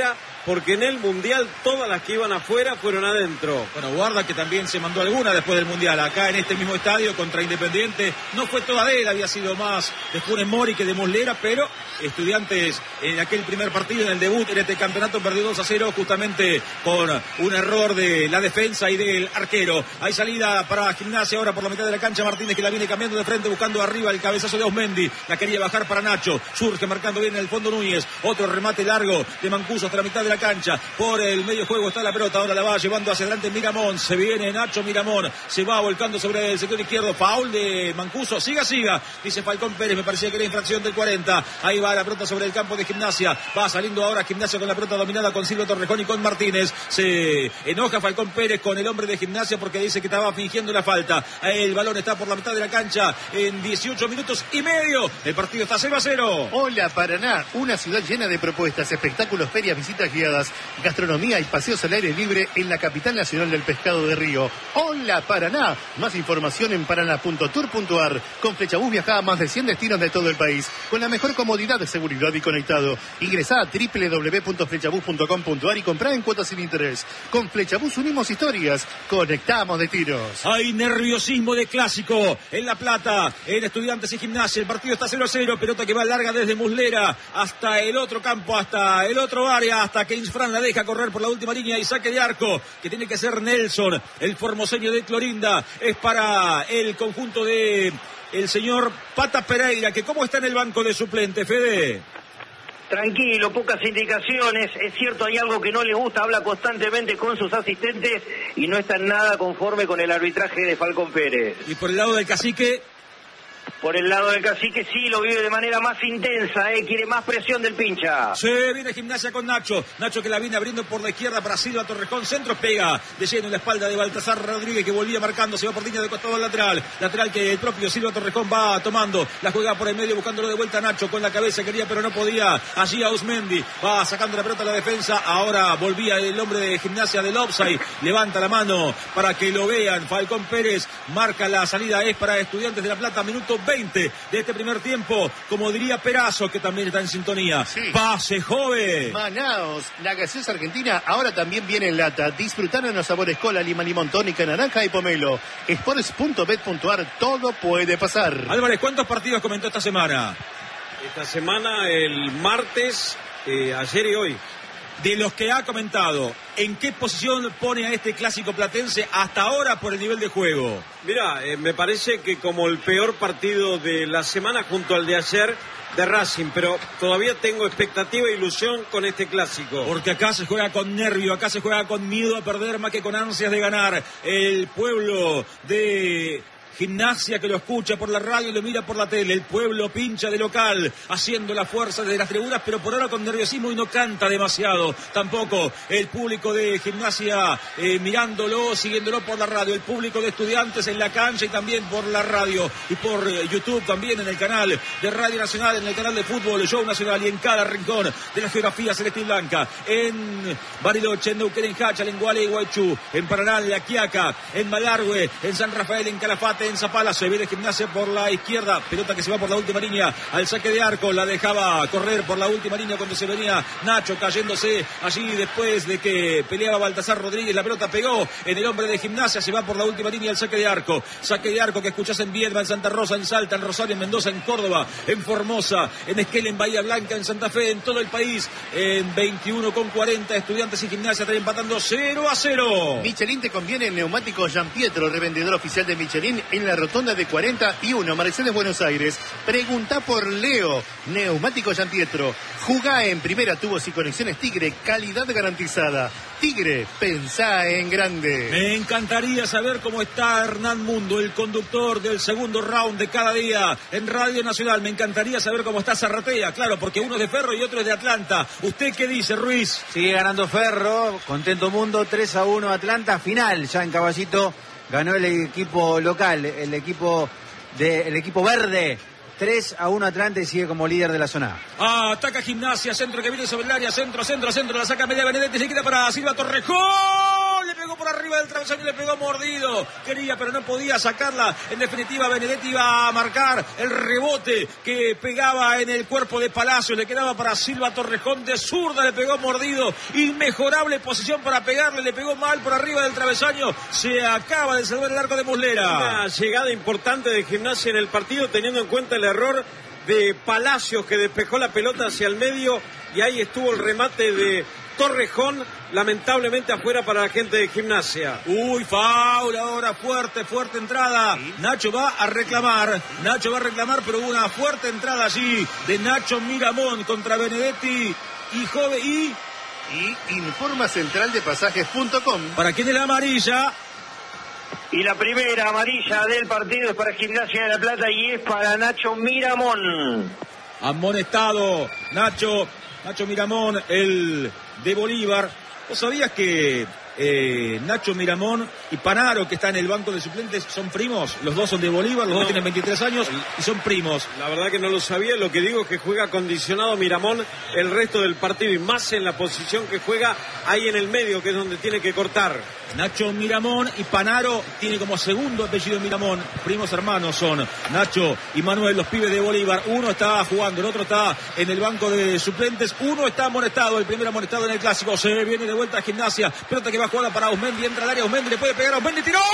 porque en el Mundial todas las que iban afuera fueron adentro. Bueno, guarda que también se mandó alguna después del Mundial, acá en este mismo estadio contra Independiente. No fue toda de él, había sido más de Funes Mori que de Muslera, pero Estudiantes en aquel primer partido, en el debut en este campeonato, perdió 2-0 justamente con un error de la defensa y del arquero. Hay salida para Gimnasia ahora por la mitad de la cancha. Martínez, que la viene cambiando de frente, buscando arriba el cabezazo de Osmendi. La quería bajar para Nacho. Surge marcando bien en el fondo Núñez. Otro remate largo de Mancuso hasta la mitad de la cancha. Por el medio juego está la pelota. Ahora la va llevando hacia adelante Miramón. Se viene Nacho Miramón. Se va volcando sobre el sector izquierdo. Foul de Mancuso. Siga. Dice Falcón Pérez. Me parecía que era infracción del 40. Ahí va la pelota sobre el campo de Gimnasia. Va saliendo ahora Gimnasia con la pelota dominada con Silvio Torrejón y con Martínez. Se enoja Falcón Pérez con el hombre de Gimnasia porque dice que estaba fingiendo la falta. El balón está por la mitad de la cancha en 18 minutos y medio. El partido está 0-0. Hola Paraná, una ciudad llena de propuestas, espectáculos, ferias, visitas guiadas, gastronomía y paseos al aire libre en la capital nacional del pescado de Río. Hola Paraná, más información en paraná.tour.ar. Con Flechabús viaja a más de 100 destinos de todo el país, con la mejor comodidad de seguridad y conectado. Ingresá a www.flechabús.com.ar y comprá en cuotas sin interés. Con Flechabús unimos historias, conectamos de tiros. Hay nerviosismo de clásico en La Plata, en Estudiantes y Gimnasia. El partido está 0-0, pelota que va larga desde Muslera hasta el otro campo, hasta el otro área, hasta que Insfran la deja correr por la última línea y saque de arco, que tiene que ser Nelson, el formoseño de Clorinda. Es para el conjunto de el señor Pata Pereira, que cómo está en el banco de suplente, Fede. Tranquilo, pocas indicaciones. Es cierto, hay algo que no le gusta, habla constantemente con sus asistentes y no está nada conforme con el arbitraje de Falcón Pérez. Y por el lado del cacique. Por el lado del cacique sí, lo vive de manera más intensa, quiere más presión del pincha. Se viene Gimnasia con Nacho. Nacho que la viene abriendo por la izquierda para Silva Torrejón. Centro, pega de lleno en la espalda de Baltasar Rodríguez, que volvía marcando. Se va por línea de costado al lateral. Lateral que el propio Silva Torrejón va tomando. La juega por el medio buscándolo de vuelta a Nacho. Con la cabeza quería pero no podía. Allí a Osmendi. Va sacando la pelota a la defensa. Ahora volvía el hombre de Gimnasia del offside. Levanta la mano para que lo vean. Falcón Pérez marca la salida. Es para Estudiantes de La Plata. Minuto 20 de este primer tiempo, como diría Perazo, que también está en sintonía. Sí. Pase, joven. Manaos, la gaseosa argentina ahora también viene en lata. Disfrutar en los sabores cola, lima, limón, tónica, naranja y pomelo. Sports.bet.ar, todo puede pasar. Álvarez, ¿cuántos partidos comentó esta semana? Esta semana, el martes, ayer y hoy. De los que ha comentado, ¿en qué posición pone a este clásico platense hasta ahora por el nivel de juego? Mira, me parece que como el peor partido de la semana junto al de ayer de Racing, pero todavía tengo expectativa e ilusión con este clásico. Porque acá se juega con nervio, acá se juega con miedo a perder más que con ansias de ganar. El pueblo de Gimnasia que lo escucha por la radio y lo mira por la tele. El pueblo pincha de local, haciendo la fuerza desde las tribunas, pero por ahora con nerviosismo y no canta demasiado. Tampoco el público de Gimnasia mirándolo, siguiéndolo por la radio. El público de Estudiantes en la cancha y también por la radio. Y por YouTube también en el canal de Radio Nacional, en el canal de fútbol, Show Nacional y en cada rincón de la geografía celeste y blanca. En Bariloche, en Neuquén, en Hacha, en Guale y Guaychú, en Paraná, en La Quiaca, en Malargüe, en San Rafael, en Calafate, en Zapala. Se viene Gimnasia por la izquierda, pelota que se va por la última línea al saque de arco, la dejaba correr por la última línea cuando se venía Nacho cayéndose allí después de que peleaba Baltasar Rodríguez. La pelota pegó en el hombre de Gimnasia, se va por la última línea al saque de arco que escuchás en Viedma, en Santa Rosa, en Salta, en Rosario, en Mendoza, en Córdoba, en Formosa, en Esquel, en Bahía Blanca, en Santa Fe, en todo el país. En 21:40 Estudiantes y Gimnasia están empatando 0-0. Michelin te conviene en neumáticos Gian Pietro, revendedor oficial de Michelin en la rotonda de 41, Mercedes, Buenos Aires. Pregunta por Leo, neumáticos Gian Pietro. Jugá en primera, tubos y conexiones Tigre, calidad garantizada. Tigre, pensá en grande. Me encantaría saber cómo está Hernán Mundo, el conductor del segundo round de cada día en Radio Nacional. Me encantaría saber cómo está Zarratea, claro, porque uno es de Ferro y otro es de Atlanta. ¿Usted qué dice, Ruiz? Sigue ganando Ferro, contento Mundo, 3-1 Atlanta, final ya en Caballito. Ganó el equipo local, el equipo verde. 3-1 Atlanta y sigue como líder de la zona. Ataca Gimnasia, centro que viene sobre el área, centro, la saca media Benedetti, se queda para Silva Torrejón, le pegó por por arriba del travesaño, le pegó mordido. Quería, pero no podía sacarla. En definitiva, Benedetti iba a marcar el rebote que pegaba en el cuerpo de Palacios. Le quedaba para Silva Torrejón de zurda, le pegó mordido. Inmejorable posición para pegarle, le pegó mal por arriba del travesaño. Se acaba de salvar el arco de Muslera. Una llegada importante de Gimnasia en el partido, teniendo en cuenta el error de Palacios, que despejó la pelota hacia el medio, y ahí estuvo el remate de Torrejón, lamentablemente afuera para la gente de Gimnasia. Uy, faul ahora, fuerte entrada. Nacho va a reclamar, pero hubo una fuerte entrada allí de Nacho Miramón contra Benedetti y informa centraldepasajes.com. ¿Para quién es la amarilla? Y la primera amarilla del partido es para Gimnasia de La Plata y es para Nacho Miramón. Amonestado Nacho Miramón, el de Bolívar. ¿Vos sabías que Nacho Miramón y Panaro, que está en el banco de suplentes, son primos? Los dos son de Bolívar, los dos tienen 23 años y son primos. La verdad que no lo sabía. Lo que digo es que juega condicionado Miramón el resto del partido, y más en la posición que juega ahí en el medio, que es donde tiene que cortar. Nacho Miramón y Panaro tiene como segundo apellido Miramón. Primos hermanos son Nacho y Manuel, los pibes de Bolívar. Uno está jugando, el otro está en el banco de suplentes. Uno está amonestado, el primer amonestado en el clásico. Se viene de vuelta a Gimnasia. Pelota que va jugada para Ausmendi, entra al área Ausmendi, le puede pegar a Ausmendi, tiró.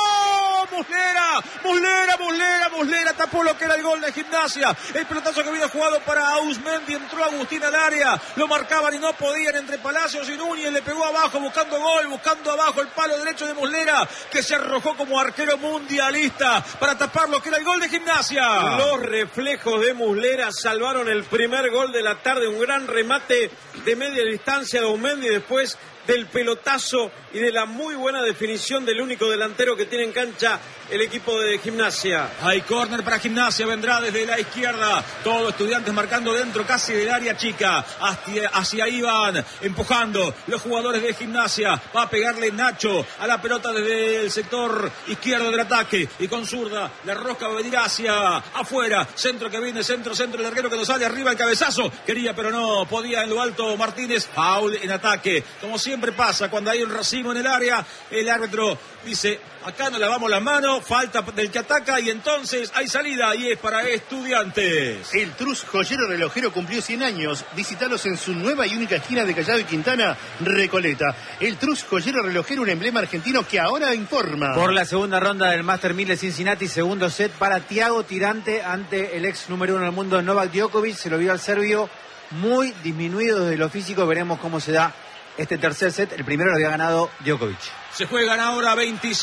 Muslera tapó lo que era el gol de Gimnasia. El pelotazo que había jugado para Ausmendi, entró Agustín al área, lo marcaban y no podían entre Palacios y Núñez, le pegó abajo buscando gol, buscando abajo el palo derecho de Muslera, que se arrojó como arquero mundialista para tapar lo que era el gol de Gimnasia. Los reflejos de Muslera salvaron el primer gol de la tarde, un gran remate de media distancia de Ausmendi, después del pelotazo y de la muy buena definición del único delantero que tiene en cancha el equipo de Gimnasia. Hay córner para Gimnasia, vendrá desde la izquierda, todos Estudiantes marcando dentro casi del área chica, hacia ahí van empujando los jugadores de Gimnasia. Va a pegarle Nacho a la pelota desde el sector izquierdo del ataque, y con zurda la rosca va a venir hacia afuera, centro que viene, centro, el arquero que nos sale arriba, el cabezazo, quería pero no podía en lo alto Martínez. Foul en ataque, como siempre pasa cuando hay un racimo en el área. El árbitro dice: acá nos lavamos las manos, falta del que ataca, y entonces hay salida, y es para Estudiantes. El Trus Joyero Relojero cumplió 100 años. Visítalos en su nueva y única esquina de Callao y Quintana, Recoleta. El Trus Joyero Relojero, un emblema argentino que ahora informa. Por la segunda ronda del Master 1000 de Cincinnati, segundo set para Thiago Tirante ante el ex número 1 del mundo Novak Djokovic. Se lo vio al serbio muy disminuido desde lo físico. Veremos cómo se da este tercer set. El primero lo había ganado Djokovic. Se juegan ahora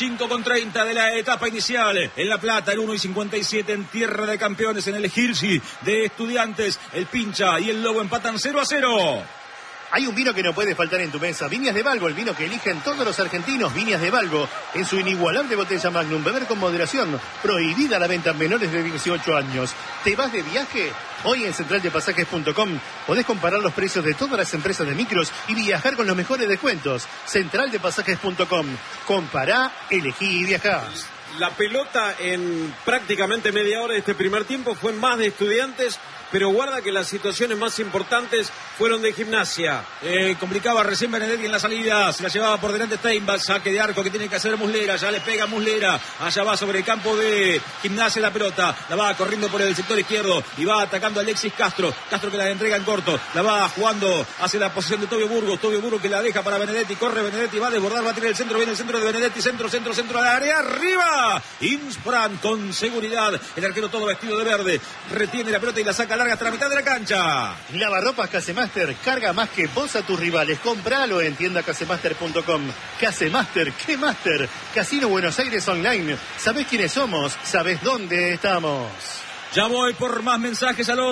25:30 de la etapa inicial. En La Plata, el 1:57 en Tierra de Campeones, en el Hirsi de Estudiantes. El Pincha y el Lobo empatan 0-0. Hay un vino que no puede faltar en tu mesa. Viñas de Valgo, el vino que eligen todos los argentinos. Viñas de Valgo, en su inigualable botella Magnum. Beber con moderación. Prohibida la venta a menores de 18 años. ¿Te vas de viaje? Hoy en centraldepasajes.com podés comparar los precios de todas las empresas de micros y viajar con los mejores descuentos. Centraldepasajes.com. Compará, elegí y viajá. La pelota en prácticamente media hora de este primer tiempo fue más de Estudiantes, pero guarda que las situaciones más importantes fueron de Gimnasia. Complicaba recién Benedetti en la salida, se la llevaba por delante Steinbach, saque de arco que tiene que hacer Muslera, ya le pega Muslera, allá va sobre el campo de Gimnasia la pelota, la va corriendo por el sector izquierdo y va atacando a Alexis Castro que la entrega en corto, la va jugando hacia la posición de Tobio Burgos que la deja para Benedetti, corre Benedetti, va a desbordar, va a tirar el centro, viene el centro de Benedetti, centro al área, arriba, Inspran con seguridad, el arquero todo vestido de verde, retiene la pelota y la saca larga hasta la mitad de la cancha. Lavarropas Casemaster, carga más que vos a tus rivales. Compralo en tiendacasemaster.com. Casemaster, ¿qué Master? Casino Buenos Aires Online. ¿Sabés quiénes somos? ¿Sabés dónde estamos? Ya voy por más mensajes al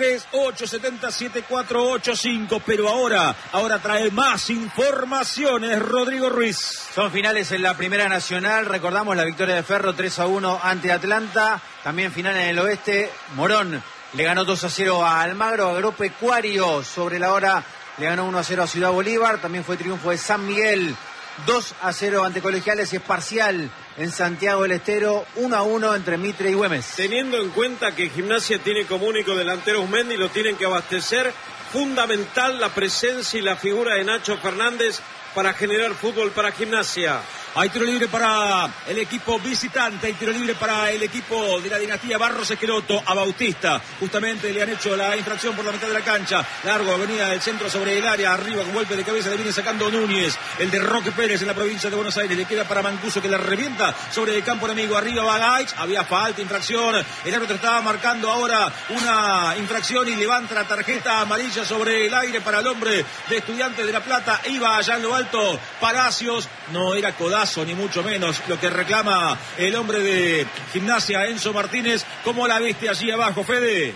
11-3-870-7485, pero ahora trae más informaciones Rodrigo Ruiz. Son finales en la Primera Nacional, recordamos la victoria de Ferro 3-1 ante Atlanta, también final en el oeste, Morón le ganó 2-0 a Almagro, Agropecuario sobre la hora le ganó 1-0 a Ciudad Bolívar, también fue triunfo de San Miguel, 2-0 ante Colegiales y es parcial en Santiago del Estero, 1-1 entre Mitre y Güemes. Teniendo en cuenta que Gimnasia tiene como único delantero Ausmendi, lo tienen que abastecer, fundamental la presencia y la figura de Nacho Fernández, para generar fútbol para Gimnasia. Hay tiro libre para el equipo visitante, hay tiro libre para el equipo de la dinastía Barros Esqueloto. A Bautista justamente le han hecho la infracción por la mitad de la cancha. Largo, avenida del centro sobre el área, arriba con golpe de cabeza le viene sacando Núñez. El de Roque Pérez en la provincia de Buenos Aires, le queda para Mancuso que la revienta sobre el campo enemigo. Arriba va Gaich, había falta, infracción. El árbitro estaba marcando ahora una infracción y levanta la tarjeta amarilla sobre el aire para el hombre de Estudiantes de La Plata. Iba allá en lo alto Palacios, no era codazo ni mucho menos lo que reclama el hombre de Gimnasia, Enzo Martínez. ¿Cómo la viste allí abajo, Fede?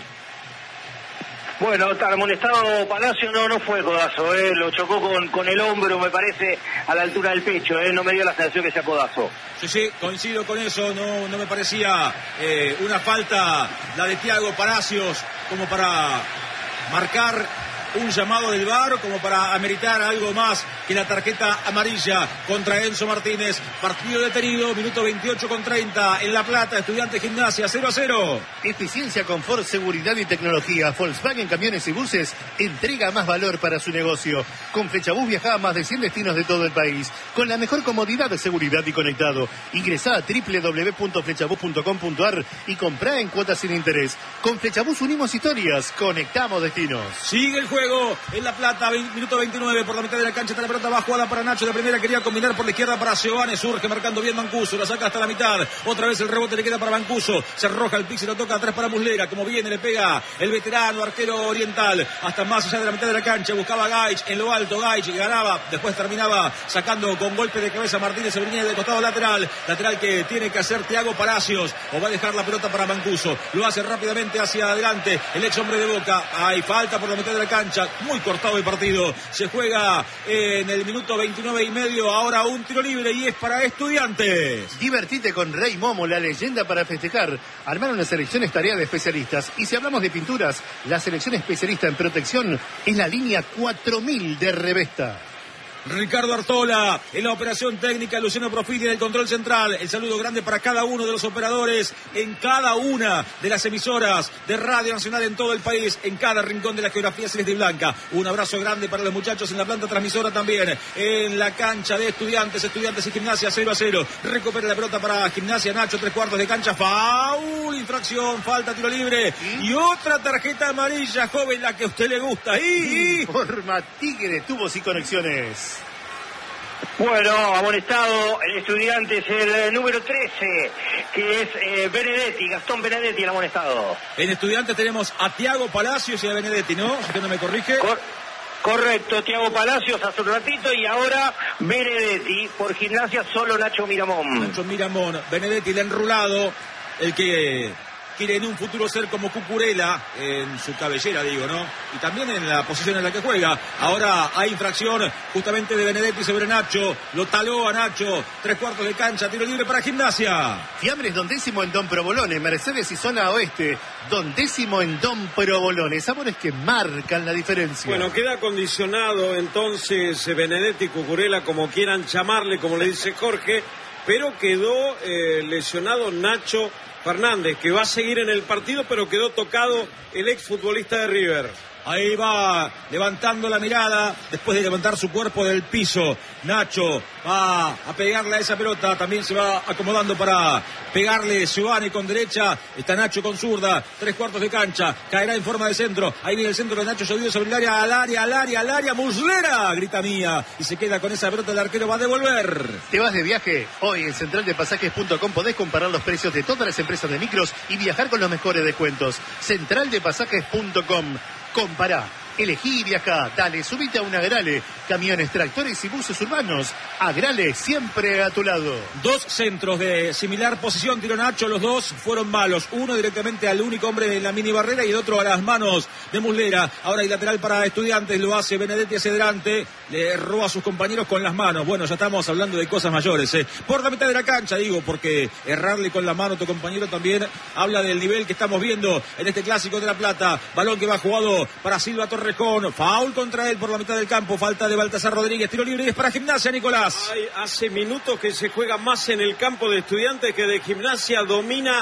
Bueno, está amonestado Palacio, no fue codazo, lo chocó con el hombro, me parece, a la altura del pecho, no me dio la sensación que sea codazo. Sí, coincido con eso, no me parecía una falta la de Thiago Palacios como para marcar un llamado del VAR, como para ameritar algo más que la tarjeta amarilla contra Enzo Martínez. Partido detenido, minuto 28:30 en La Plata, Estudiantes Gimnasia 0-0. Eficiencia, confort, seguridad y tecnología. Volkswagen Camiones y Buses entrega más valor para su negocio. Con Flechabús viaja a más de 100 destinos de todo el país, con la mejor comodidad de seguridad y conectado. Ingresá a www.flechabús.com.ar y comprá en cuotas sin interés. Con Flechabús unimos historias, conectamos destinos. Sigue el juego en La Plata, minuto 29, por la mitad de la cancha está la pelota, va jugada para Nacho, de primera quería combinar por la izquierda para Giovanni, surge marcando bien Mancuso, la saca hasta la mitad, otra vez el rebote le queda para Mancuso, se arroja el piso y lo toca atrás para Muslera, como viene le pega el veterano arquero oriental, hasta más allá de la mitad de la cancha, buscaba Gaich en lo alto, Gaich ganaba, después terminaba sacando con golpe de cabeza Martínez, se venía del costado lateral que tiene que hacer Thiago Palacios, o va a dejar la pelota para Mancuso, lo hace rápidamente hacia adelante, el ex hombre de Boca, hay falta por la mitad de la cancha, muy cortado el partido, se juega en el minuto 29:30, ahora un tiro libre y es para Estudiantes. Divertite con Rey Momo, la leyenda para festejar. Armar una selección es tarea de especialistas, y si hablamos de pinturas, la selección especialista en protección es la línea 4000 de Revesta. Ricardo Artola en la operación técnica, Luciano Profiti en el control central. El saludo grande para cada uno de los operadores en cada una de las emisoras de Radio Nacional en todo el país, en cada rincón de la geografía celeste y blanca. Un abrazo grande para los muchachos en la planta transmisora también, en la cancha de Estudiantes y Gimnasia 0-0. Recupera la pelota para Gimnasia, Nacho, 3/4 de cancha, foul, infracción, falta, tiro libre y otra tarjeta amarilla, joven, la que a usted le gusta. Informa Tigre, tubos y conexiones. Bueno, amonestado el Estudiantes, el número 13, que es Benedetti, Gastón Benedetti, el amonestado. En Estudiantes tenemos a Thiago Palacios y a Benedetti, ¿no? Si usted no me corrige. Correcto, Thiago Palacios hace un ratito y ahora Benedetti. Por Gimnasia solo Nacho Miramón. Benedetti, el enrulado, el que quiere en un futuro ser como Cucurella en su cabellera, digo, ¿no? Y también en la posición en la que juega. Ahora hay infracción justamente de Benedetti sobre Nacho. Lo taló a Nacho. 3/4 de cancha. Tiro libre para Gimnasia. Fiambres Don Décimo en Don Provolone. Mercedes y zona oeste. Don Décimo en Don Provolone. Sabores que marcan la diferencia. Bueno, queda condicionado entonces Benedetti, Cucurella, como quieran llamarle, como le dice Jorge. Pero quedó lesionado Nacho Fernández, que va a seguir en el partido, pero quedó tocado el exfutbolista de River. Ahí va levantando la mirada después de levantar su cuerpo del piso. Nacho va a pegarle a esa pelota. También se va acomodando para pegarle Giovanni con derecha. Está Nacho con zurda. 3/4 de cancha. Caerá en forma de centro. Ahí viene el centro de Nacho Llovido sobre el área. Al área. Muslera, grita Mía. Y se queda con esa pelota. El arquero va a devolver. ¿Te vas de viaje? Hoy en centraldepasajes.com podés comparar los precios de todas las empresas de micros y viajar con los mejores descuentos. Centraldepasajes.com. Compará, elegí y viajá. Dale, subite a un Agrale. Camiones, tractores y buses urbanos. Agrale, siempre a tu lado. 2 centros de similar posición tiró Nacho, los dos fueron malos. Uno directamente al único hombre de la mini barrera y el otro a las manos de Muslera. Ahora hay lateral para Estudiantes, lo hace Benedetti hacia adelante, le roba a sus compañeros con las manos. Bueno, ya estamos hablando de cosas mayores. Por la mitad de la cancha, digo, porque errarle con la mano a tu compañero también habla del nivel que estamos viendo en este Clásico de La Plata. Balón que va jugado para Silva Torrejón, foul contra él por la mitad del campo, falta de Baltasar Rodríguez, tiro libre y es para Gimnasia, Nicolás. Hace minutos que se juega más en el campo de Estudiantes que de Gimnasia, domina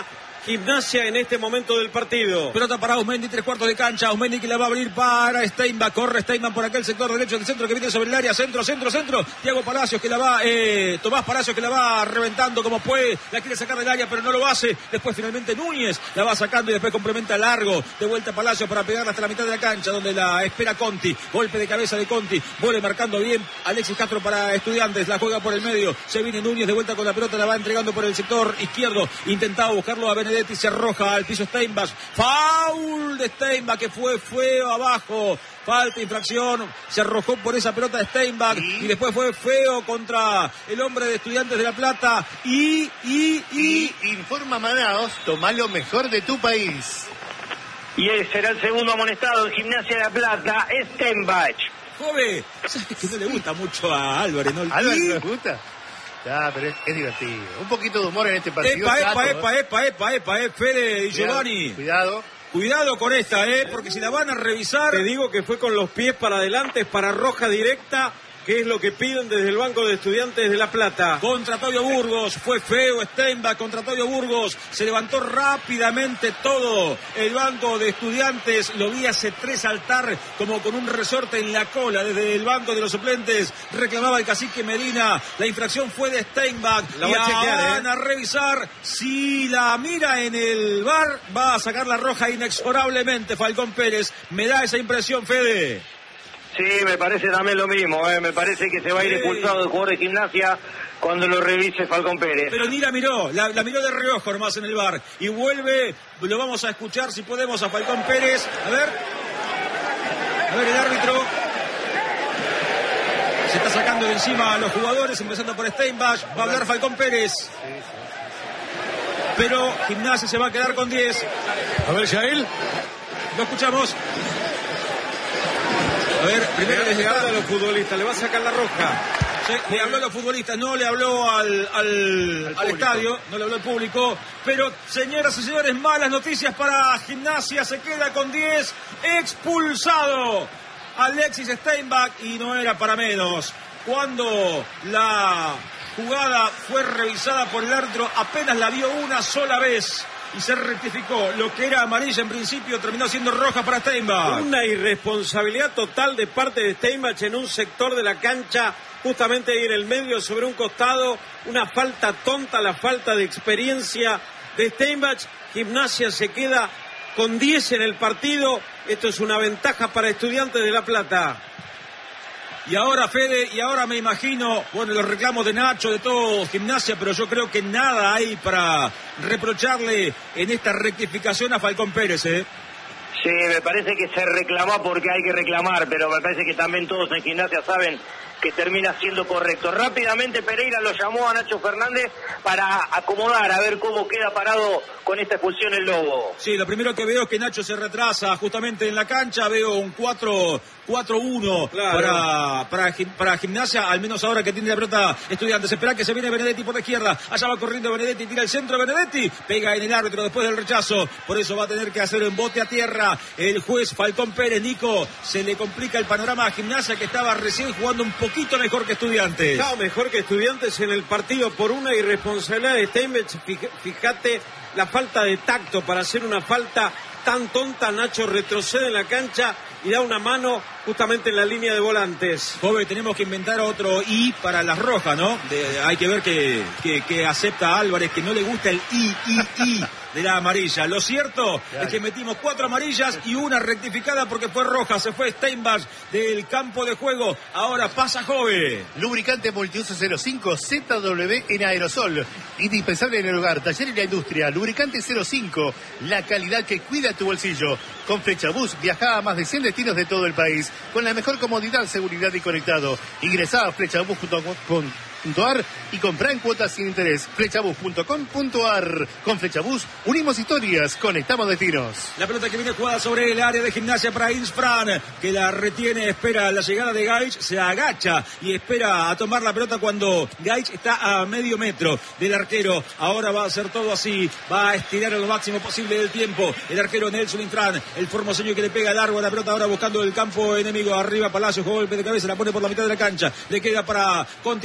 Gimnasia en este momento del partido. Pelota para Ausmendi, 3/4 de cancha. Ausmendi que la va a abrir para Steinbach. Corre Steinbach por aquel sector derecho del centro que viene sobre el área. Centro. Thiago Palacios que la va, Tomás Palacios que la va reventando como puede. La quiere sacar del área pero no lo hace. Después finalmente Núñez la va sacando y después complementa largo. De vuelta Palacios para pegarla hasta la mitad de la cancha donde la espera Conti. Golpe de cabeza de Conti. Vuelve marcando bien Alexis Castro para Estudiantes. La juega por el medio. Se viene Núñez de vuelta con la pelota. La va entregando por el sector izquierdo. Intentaba buscarlo a Benedetti. Se arroja al piso Steinbach. Foul de Steinbach que fue feo abajo. Falta, infracción. Se arrojó por esa pelota de Steinbach. Y después fue feo contra el hombre de Estudiantes de La Plata. Y informa Manaos, toma lo mejor de tu país. Y ese será el segundo amonestado en Gimnasia de La Plata, Steinbach. Joven, ¿sabes que no le gusta mucho a Álvarez? ¿No? ¿Álvarez no le gusta? Ya, pero es divertido. Un poquito de humor en este partido. Epa, Fede y Giovanni. Cuidado con esta, porque si la van a revisar... Te digo que fue con los pies para adelante, es para roja directa, que es lo que piden desde el banco de Estudiantes de La Plata. Contra Toyo Burgos, fue feo Steinbach contra Toyo Burgos, se levantó rápidamente todo el banco de Estudiantes, lo vi hace 3 saltar como con un resorte en la cola desde el banco de los suplentes, reclamaba el cacique Medina, la infracción fue de Steinbach, la va a chequear, van a revisar, si la mira en el VAR, va a sacar la roja inexorablemente Falcón Pérez, me da esa impresión, Fede. Sí, me parece también lo mismo, me parece que se va a ir expulsado el jugador de Gimnasia cuando lo revise Falcón Pérez. Pero ni la miró, la miró de reojo nomás en el VAR. Y vuelve, lo vamos a escuchar si podemos a Falcón Pérez. A ver el árbitro. Se está sacando de encima a los jugadores, empezando por Steinbach. Va a hablar Falcón Pérez. Pero Gimnasia se va a quedar con 10. A ver, Yael. Lo escuchamos. A ver, primero le habla a los futbolistas, le va a sacar la roja. Sí, le habló a los futbolistas, no le habló al estadio, no le habló al público. Pero, señoras y señores, malas noticias para Gimnasia, se queda con 10, expulsado Alexis Steinbach y no era para menos. Cuando la jugada fue revisada por el árbitro, apenas la vio una sola vez. Y se rectificó, lo que era amarilla en principio terminó siendo roja para Steinbach. Una irresponsabilidad total de parte de Steinbach en un sector de la cancha, justamente ahí en el medio, sobre un costado, una falta tonta, la falta de experiencia de Steinbach. Gimnasia se queda con 10 en el partido, esto es una ventaja para Estudiantes de La Plata. Y ahora, Fede, me imagino, los reclamos de Nacho, de todo Gimnasia, pero yo creo que nada hay para reprocharle en esta rectificación a Falcón Pérez, Sí, me parece que se reclamó porque hay que reclamar, pero me parece que también todos en Gimnasia saben que termina siendo correcto. Rápidamente Pereira lo llamó a Nacho Fernández para acomodar, a ver cómo queda parado con esta expulsión el Lobo. Sí, lo primero que veo es que Nacho se retrasa justamente en la cancha, veo un 4-1 claro. para Gimnasia, al menos ahora que tiene la pelota Estudiantes. Espera que se viene Benedetti por la izquierda, allá va corriendo Benedetti, tira el centro Benedetti, pega en el árbitro después del rechazo, por eso va a tener que hacer un bote a tierra el juez Falcón Pérez. Nico, se le complica el panorama a Gimnasia, que estaba recién jugando un poquito mejor que Estudiantes. Claro, mejor que Estudiantes en el partido por una irresponsabilidad de Steinbach. Fíjate la falta de tacto para hacer una falta tan tonta. Nacho retrocede en la cancha y da una mano justamente en la línea de volantes. Joven, tenemos que inventar otro I para las rojas, ¿no? Hay que ver que acepta Álvarez, que no le gusta el I de la amarilla. Lo cierto es que metimos 4 amarillas y una rectificada porque fue roja. Se fue Steinbach del campo de juego. Ahora pasa Jove. Lubricante multiuso 05 ZW en aerosol. Indispensable en el hogar, taller y la industria. Lubricante 05. La calidad que cuida tu bolsillo. Con Flechabús viaja a más de 100 destinos de todo el país. Con la mejor comodidad, seguridad y conectado. Ingresá a flechabús.com.ar y comprá en cuotas sin interés. Flechabús.com.ar. Con Flechabús unimos historias, conectamos destinos. La pelota que viene jugada sobre el área de Gimnasia para Insfran, que la retiene, espera la llegada de Gaich, se agacha y espera a tomar la pelota cuando Gaich está a medio metro del arquero. Ahora va a hacer todo así, va a estirar lo máximo posible del tiempo el arquero Nelson Insfran, el formoseño que le pega largo a la pelota ahora buscando el campo enemigo. Arriba Palacios, golpe de cabeza, la pone por la mitad de la cancha, le queda para Conti que le pega largo.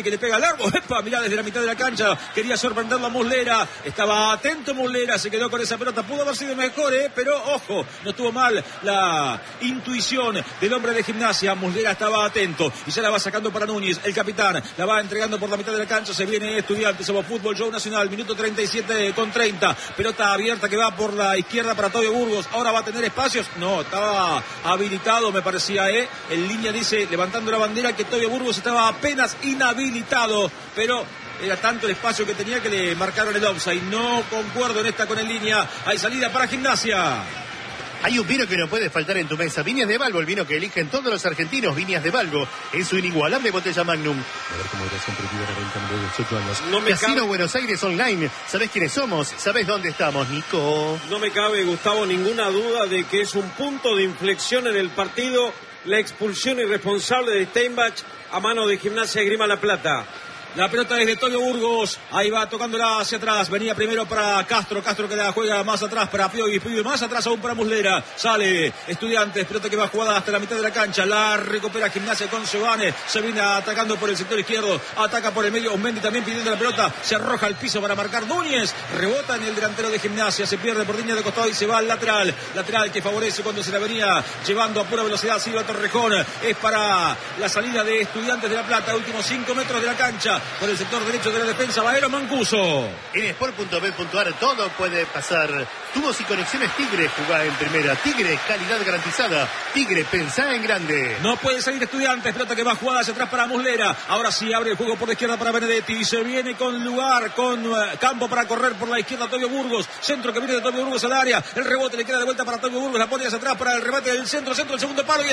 largo. ¡Epa! Mirá, desde la mitad de la cancha quería sorprenderlo a Muslera. Estaba atento Muslera, se quedó con esa pelota. Pudo haber sido mejor, pero ojo, no estuvo mal la intuición del hombre de Gimnasia. Muslera estaba atento y ya la va sacando para Núñez, el capitán. La va entregando por la mitad de la cancha. Se viene Estudiantes. Somos Fútbol Show Nacional. Minuto 37 con 30. Pelota abierta que va por la izquierda para Tobio Burgos. Ahora va a tener espacios. No, estaba habilitado, me parecía, En línea dice, levantando la bandera, que Tobio Burgos estaba apenas inhabilitado, pero era tanto el espacio que tenía que le marcaron el offside. No concuerdo en esta con el línea. Hay salida para Gimnasia. Hay un vino que no puede faltar en tu mesa. Viñas de Balbo, el vino que eligen todos los argentinos. Viñas de Balbo, en su inigualable botella Magnum. A ver cómo moderación prohibida la venta menor de 18 años. No Casino Buenos Aires Online. ¿Sabés quiénes somos? ¿Sabés dónde estamos, Nico? No me cabe, Gustavo, ninguna duda de que es un punto de inflexión en el partido la expulsión irresponsable de Steinbach a mano de Gimnasia Esgrima La Plata. La pelota es de Tobio Burgos, ahí va tocándola hacia atrás, venía primero para Castro que la juega más atrás para Piovi, más atrás aún para Muslera, sale Estudiantes, pelota que va jugada hasta la mitad de la cancha, la recupera Gimnasia con Giovane, se viene atacando por el sector izquierdo, ataca por el medio, Mendy también pidiendo la pelota, se arroja al piso para marcar Núñez, rebota en el delantero de Gimnasia, se pierde por línea de costado y se va al lateral que favorece cuando se la venía llevando a pura velocidad Silva Torrejón, es para la salida de Estudiantes de La Plata, últimos 5 metros de la cancha, por el sector derecho de la defensa, Baero Mancuso. En sport.bet.ar todo puede pasar. Tubos y conexiones Tigre, jugá en primera. Tigre, calidad garantizada. Tigre, pensá en grande. No puede salir Estudiantes, pelota que va jugada hacia atrás para Muslera. Ahora sí abre el juego por la izquierda para Benedetti. Se viene con lugar, con campo para correr por la izquierda Tobio Burgos. Centro que viene de Tobio Burgos al área. El rebote le queda de vuelta para Tobio Burgos. La pone hacia atrás para el remate del centro, el segundo palo y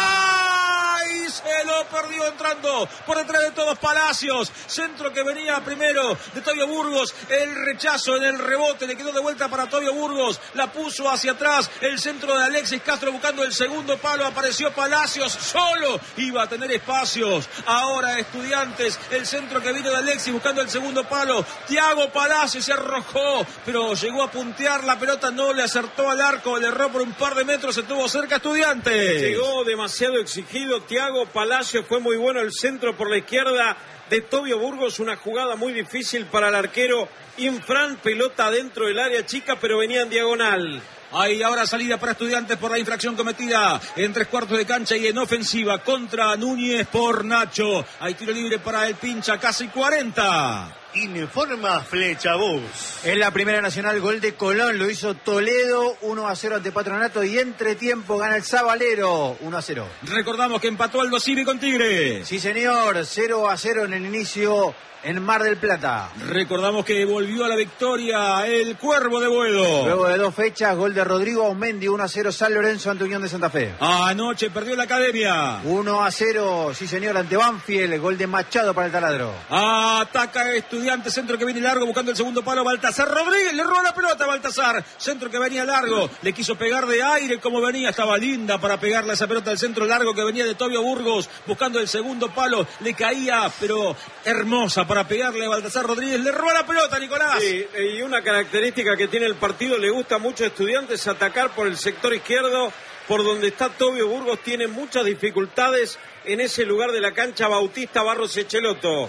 está. Y se lo perdió entrando por detrás de todos Palacios. Centro que venía primero de Tobio Burgos. El rechazo en el rebote le quedó de vuelta para Tobio Burgos. La puso hacia atrás. El centro de Alexis Castro buscando el segundo palo. Apareció Palacios solo. Iba a tener espacios. Ahora Estudiantes. El centro que vino de Alexis buscando el segundo palo. Thiago Palacios se arrojó. Pero llegó a puntear la pelota. No le acertó al arco. Le erró por un par de metros. Estuvo cerca Estudiantes. Llegó demasiado exigido. Thiago Palacios. Fue muy bueno el centro por la izquierda de Tobio Burgos, una jugada muy difícil para el arquero Infran, pelota dentro del área chica, pero venía en diagonal. Hay ahora salida para Estudiantes por la infracción cometida en 3/4 de cancha y en ofensiva contra Núñez por Nacho. Hay tiro libre para el pincha, casi 40. Informa Flecha Bus. En la Primera Nacional, gol de Colón, lo hizo Toledo, 1-0 ante Patronato y entretiempo gana el Sabalero, 1-0. Recordamos que empató Aldo Civi con Tigre. Sí señor, 0-0 en el inicio en Mar del Plata. Recordamos que volvió a la victoria el Cuervo de Boedo. Luego de 2 fechas, gol de Rodrigo Aumendi, 1-0 San Lorenzo ante Unión de Santa Fe. Anoche perdió la Academia. 1-0, sí señor, ante Banfield, gol de Machado para el Taladro. Ataca Estudiantes, centro que viene largo buscando el segundo palo, Baltasar Rodríguez, le roba la pelota a Baltasar, centro que venía largo, le quiso pegar de aire como venía, estaba linda para pegarle esa pelota al centro largo que venía de Tobio Burgos, buscando el segundo palo, le caía, pero hermosa para pegarle a Baltasar Rodríguez, le roba la pelota, Nicolás. Sí, y una característica que tiene el partido, le gusta mucho a Estudiantes atacar por el sector izquierdo, por donde está Tobio Burgos, tiene muchas dificultades en ese lugar de la cancha. Bautista Barros Echeloto.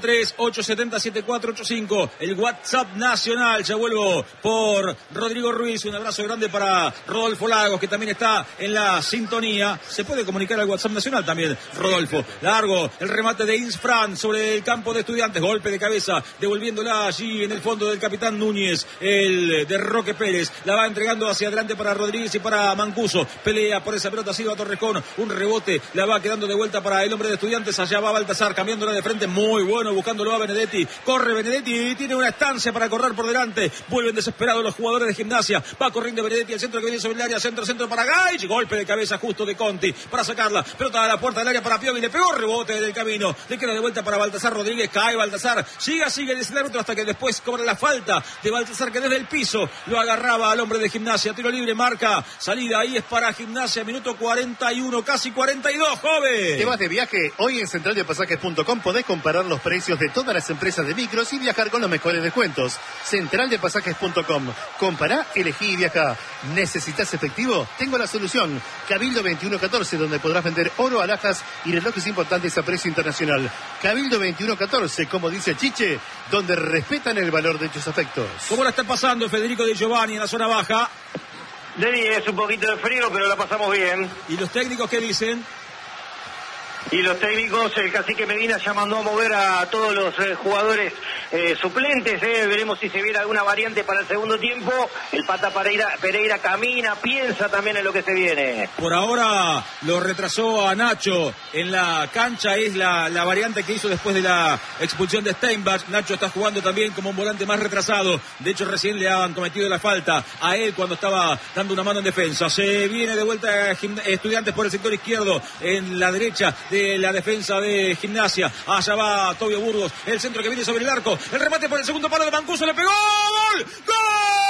11-3-870-7485, el WhatsApp nacional. Ya vuelvo por Rodrigo Ruiz. Un abrazo grande para Rodolfo Lagos, que también está en la sintonía. Se puede comunicar al WhatsApp nacional también, Rodolfo. Largo, el remate de Insfran sobre el campo de Estudiantes. Golpe de cabeza, devolviéndola allí en el fondo del capitán Núñez. El de Roque Pérez. La va entregando hacia adelante para Rodríguez y para Mancuso. Pelea por esa pelota Silva Torrejón. Un rebote, la va quedando de vuelta para el hombre de Estudiantes. Allá va Baltasar, cambiándola de frente, muy bueno, buscándolo a Benedetti. Corre Benedetti y tiene una estancia para correr por delante. Vuelven desesperados los jugadores de Gimnasia. Va corriendo Benedetti al centro que viene sobre el área. Centro para Gaich. Golpe de cabeza justo de Conti para sacarla. Pelota a la puerta del área para Piovi. Le pegó, rebote del camino. Le queda de vuelta para Baltasar Rodríguez. Cae Baltasar. Sigue dice el árbitro hasta que después cobra la falta de Baltasar, que desde el piso lo agarraba al hombre de Gimnasia. Tiro libre, marca. Salida ahí es para Gimnasia. Minuto 41, casi 42, joven. viaje. ¿Te vas de viaje? Hoy en centraldepasajes.com podés comparar los precios de todas las empresas de micros y viajar con los mejores descuentos. Centraldepasajes.com. Compará, elegí y viajá. ¿Necesitas efectivo? Tengo la solución. Cabildo 2114, donde podrás vender oro, alhajas y relojes importantes a precio internacional. Cabildo 2114, como dice Chiche, donde respetan el valor de tus afectos. ¿Cómo la está pasando Federico Di Giovanni en la zona baja? De 10, un poquito de frío, pero la pasamos bien. ¿Y los técnicos qué dicen? Y los técnicos, el cacique Medina ya mandó a mover a todos los jugadores suplentes. Veremos si se viene alguna variante para el segundo tiempo. El Pata Pereira camina, piensa también en lo que se viene. Por ahora lo retrasó a Nacho en la cancha. Es la variante que hizo después de la expulsión de Steinbach. Nacho está jugando también como un volante más retrasado. De hecho, recién le han cometido la falta a él cuando estaba dando una mano en defensa. Se viene de vuelta Estudiantes por el sector izquierdo, en la derecha de la defensa de Gimnasia. Allá va Tobio Burgos, el centro que viene sobre el arco, el remate por el segundo palo de Mancuso, le pegó, ¡gol! ¡Gol!